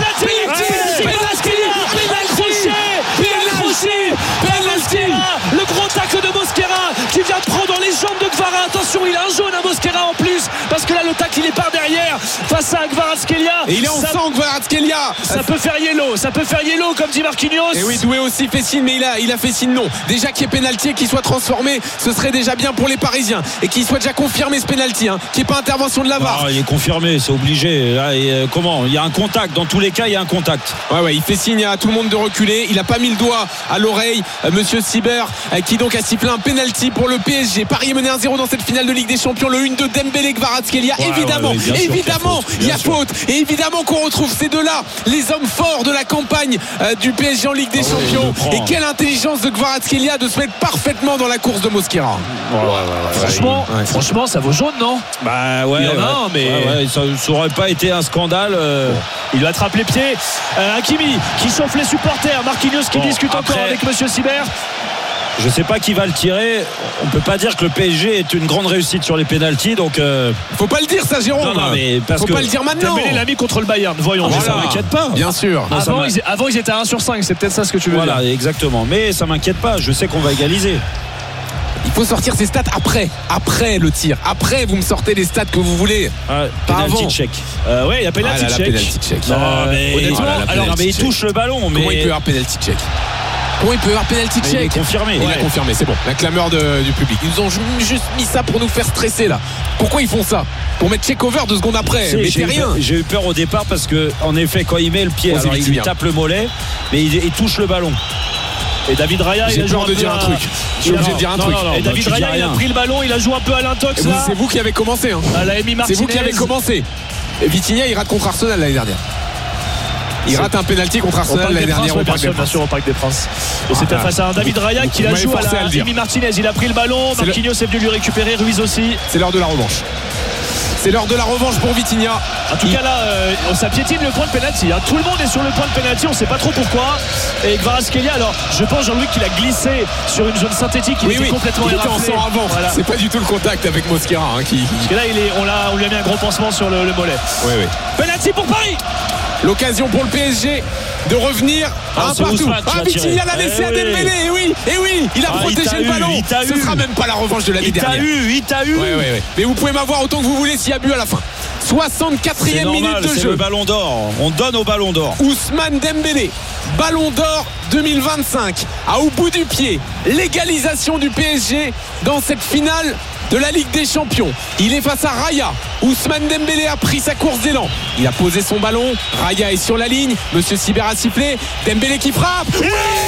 S1: le gros tacle de Mosquera qui vient prendre dans les jambes de Kvara. Attention, il a un jaune à Mosquera en plus parce que là le tacle il est par derrière face à Kvaratskhelia.
S2: Et il est en sang Kvaratskhelia.
S1: Ça peut faire yellow, ça peut faire yellow comme dit Marquinhos.
S2: Et oui, Doué aussi fait signe, mais il a, il a fait signe non. Déjà qu'il y ait pénalty, qu'il soit transformé, ce serait déjà bien pour les Parisiens, et qu'il soit déjà confirmé ce pénalty, hein, qu'il n'y ait pas intervention de la V A R.
S5: Ah, il est confirmé, c'est obligé. Là, et, euh, comment il y a un contact, dans tous les cas il y a un contact.
S2: Ouais ouais, il fait signe à tout le monde de reculer. Il a pas mis le doigt à l'oreille, euh, Monsieur Sibert, euh, qui donc a sifflé un pénalty pour le P S G. Paris est mené un zéro dans cette finale de Ligue des Champions. Le un de Dembélé Kvaratskhelia. Ouais, évidemment, ouais, ouais, évidemment, il y a faute. Et évidemment qu'on retrouve ces deux-là, les hommes forts de la campagne euh, du P S G en Ligue des ah, Champions. Ouais, et quelle intelligence de Kvaratskhelia de se mettre parfaitement dans la course de Mosquera.
S1: Ouais, ouais, ouais, franchement, ouais. franchement, ça vaut jaune, non?
S5: Bah ouais,
S1: il y en a
S5: ouais,
S1: un, mais
S5: ouais, ouais, ça, ça aurait pas été un scandale. Euh...
S1: Bon. Il lui attrape les pieds. Euh, Hakimi qui chauffe les supporters. Marquinhos qui bon, discute après, encore avec Monsieur Sibert.
S5: Je sais pas qui va le tirer. On peut pas dire que le P S G est une grande réussite sur les pénaltys, donc euh...
S2: faut pas le dire ça, Jérôme.
S5: Non, non, mais parce
S2: faut
S5: que
S2: pas le dire maintenant.
S1: Dembélé l'a mis contre le Bayern. Voyons.
S5: Ah,
S1: mais
S5: voilà.
S1: Ça m'inquiète pas.
S2: Bien sûr.
S1: Non, avant, ils, avant ils étaient à un sur cinq. C'est peut-être ça ce que tu veux
S5: voilà,
S1: dire.
S5: Voilà, exactement. Mais ça m'inquiète pas. Je sais qu'on va égaliser.
S2: Il faut sortir ces stats après, après le tir. Après, vous me sortez les stats que vous voulez.
S5: Ah, penalty check.
S1: Euh, ouais, il y a penalty
S2: ah, là,
S1: check.
S2: penalty check.
S5: Non, mais honnêtement,
S2: ah, là,
S5: alors, mais il touche le ballon. Mais
S2: comment il peut y avoir penalty check? Comment il peut y avoir penalty check?
S5: Il est confirmé.
S2: Il
S5: ouais.
S2: a confirmé, c'est bon. La clameur de, du public. Ils nous ont juste mis ça pour nous faire stresser là. Pourquoi ils font ça? Pour mettre check over deux secondes après.
S5: C'est,
S2: mais
S5: j'ai,
S2: c'est rien.
S5: Eu, j'ai eu peur au départ parce que, en effet, quand il met le pied, alors, il lui tape le mollet, mais il, il touche le ballon. Et David Raya,
S2: j'ai
S5: il a
S2: peur de dire un, un truc. Je suis obligé de dire un
S5: non,
S2: truc.
S5: Non, non,
S2: et
S5: David
S2: bah,
S5: Raya,
S2: il
S5: a pris le ballon, il a joué un peu à l'intox.
S2: Vous, c'est vous qui avez commencé. Hein. C'est vous qui avez commencé. Et Vitinha, il rate contre Arsenal l'année dernière. Il rate un pénalty contre Arsenal l'année dernière au Parc des Princes.
S1: Au Parc des Princes. Et c'était face à un David Raya qui l'a joué à la Emi Martinez. Il a pris le ballon. Marquinhos est venu lui récupérer. Ruiz aussi.
S2: C'est l'heure de la revanche. C'est l'heure de la revanche pour Vitinha.
S1: En tout il... cas là, euh, ça piétine le point de pénalty. Hein. Tout le monde est sur le point de pénalty. On ne sait pas trop pourquoi. Et Kvaratskhelia, alors je pense Jean-Louis qu'il a glissé sur une zone synthétique. Il
S2: oui,
S1: était
S2: oui.
S1: complètement
S2: il était en sang avant. Voilà. C'est pas du tout le contact avec Mosquera. Hein, qui...
S1: Parce que là, il est, on, l'a, on lui a mis un gros pansement sur le, le mollet.
S2: Oui, oui.
S1: Penalty pour Paris.
S2: L'occasion pour le P S G de revenir
S5: ah,
S2: un partout. Ah, Vitinha l'a laissé
S5: eh
S2: à Dembélé. Et oui, et oui, il a ah, protégé
S5: il
S2: le ballon.
S5: Eu,
S2: Ce
S5: eu.
S2: sera même pas la revanche de l'année
S5: il
S2: dernière.
S5: Il t'a eu, il t'a eu.
S2: Ouais, ouais, ouais. Mais vous pouvez m'avoir autant que vous voulez s'il y a but à la fin. soixante-quatrième
S5: C'est normal,
S2: minute de
S5: c'est
S2: jeu.
S5: le ballon d'or. On donne au ballon d'or.
S2: Ousmane Dembélé, ballon d'or deux mille vingt-cinq, à au bout du pied, l'égalisation du P S G dans cette finale de la Ligue des Champions. Il est face à Raya. Ousmane Dembélé a pris sa course d'élan. Il a posé son ballon. Raya est sur la ligne. Monsieur Sibert a sifflé. Dembélé qui frappe. Oui,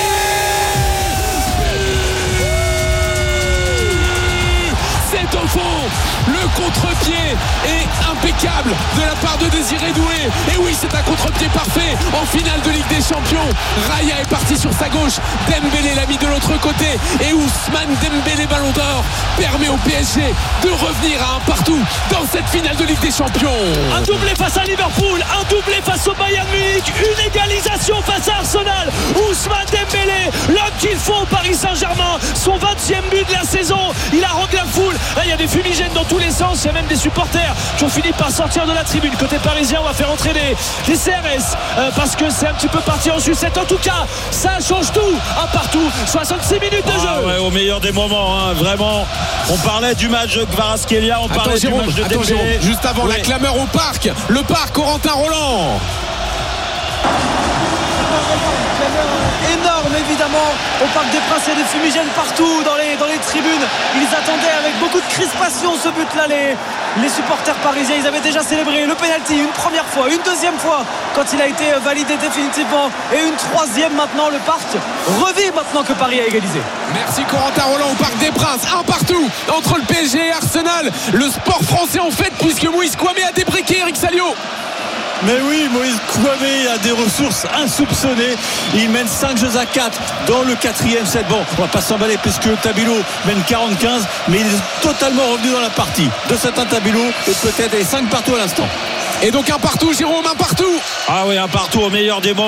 S2: c'est au fond. Le contre-pied est impeccable de la part de Désiré Doué. Et oui, c'est un contre-pied parfait en finale de Ligue des Champions. Raya est parti sur sa gauche. Dembélé l'a mis de l'autre côté. Et Ousmane Dembélé, ballon d'or, permet au P S G de revenir à un partout dans cette finale de Ligue des Champions.
S1: Un doublé face à Liverpool, un doublé face au Bayern Munich, une égalisation face à Arsenal. Ousmane Dembélé, l'homme qu'il faut au Paris Saint-Germain, son vingtième but de la saison. Il arrange la foule. Là, il y a des fumigènes dans tous les sens. Il y a même des supporters qui ont fini par sortir de la tribune. Côté parisien, on va faire entrer des, des C R S euh, parce que c'est un petit peu parti en sucette. En tout cas, ça change tout. Un partout, soixante-six minutes de jeu.
S5: Ah ouais, au meilleur des moments, hein, vraiment. On parlait du match de Kvaratskhelia, on parlait
S2: Attends, Jérôme,
S5: du match de
S2: attends,
S5: Dembélé.
S2: Jérôme, juste avant,
S5: oui.
S2: La clameur au parc. Le parc, Corentin Roland.
S14: Énorme évidemment au Parc des Princes, il y a des fumigènes partout dans les, dans les tribunes. Ils attendaient avec beaucoup de crispation ce but là, les, les supporters parisiens. Ils avaient déjà célébré le pénalty une première fois, une deuxième fois quand il a été validé définitivement, et une troisième maintenant. Le Parc revit maintenant que Paris a égalisé.
S2: Merci Corentin Roland au Parc des Princes. Un partout entre le P S G et Arsenal. Le sport français en fait, puisque Moïse Kouamé a débriqué Eric Salio.
S11: Mais oui, Moïse Kouamé a des ressources insoupçonnées. Il mène cinq jeux à quatre dans le quatrième set. Bon, on va pas s'emballer puisque Tabilo mène quarante quinze, mais il est totalement revenu dans la partie. De certains Tabilo et peut-être cinq partout à l'instant.
S2: Et donc un partout, Jérôme, un partout.
S5: Ah oui, un partout au meilleur des moments.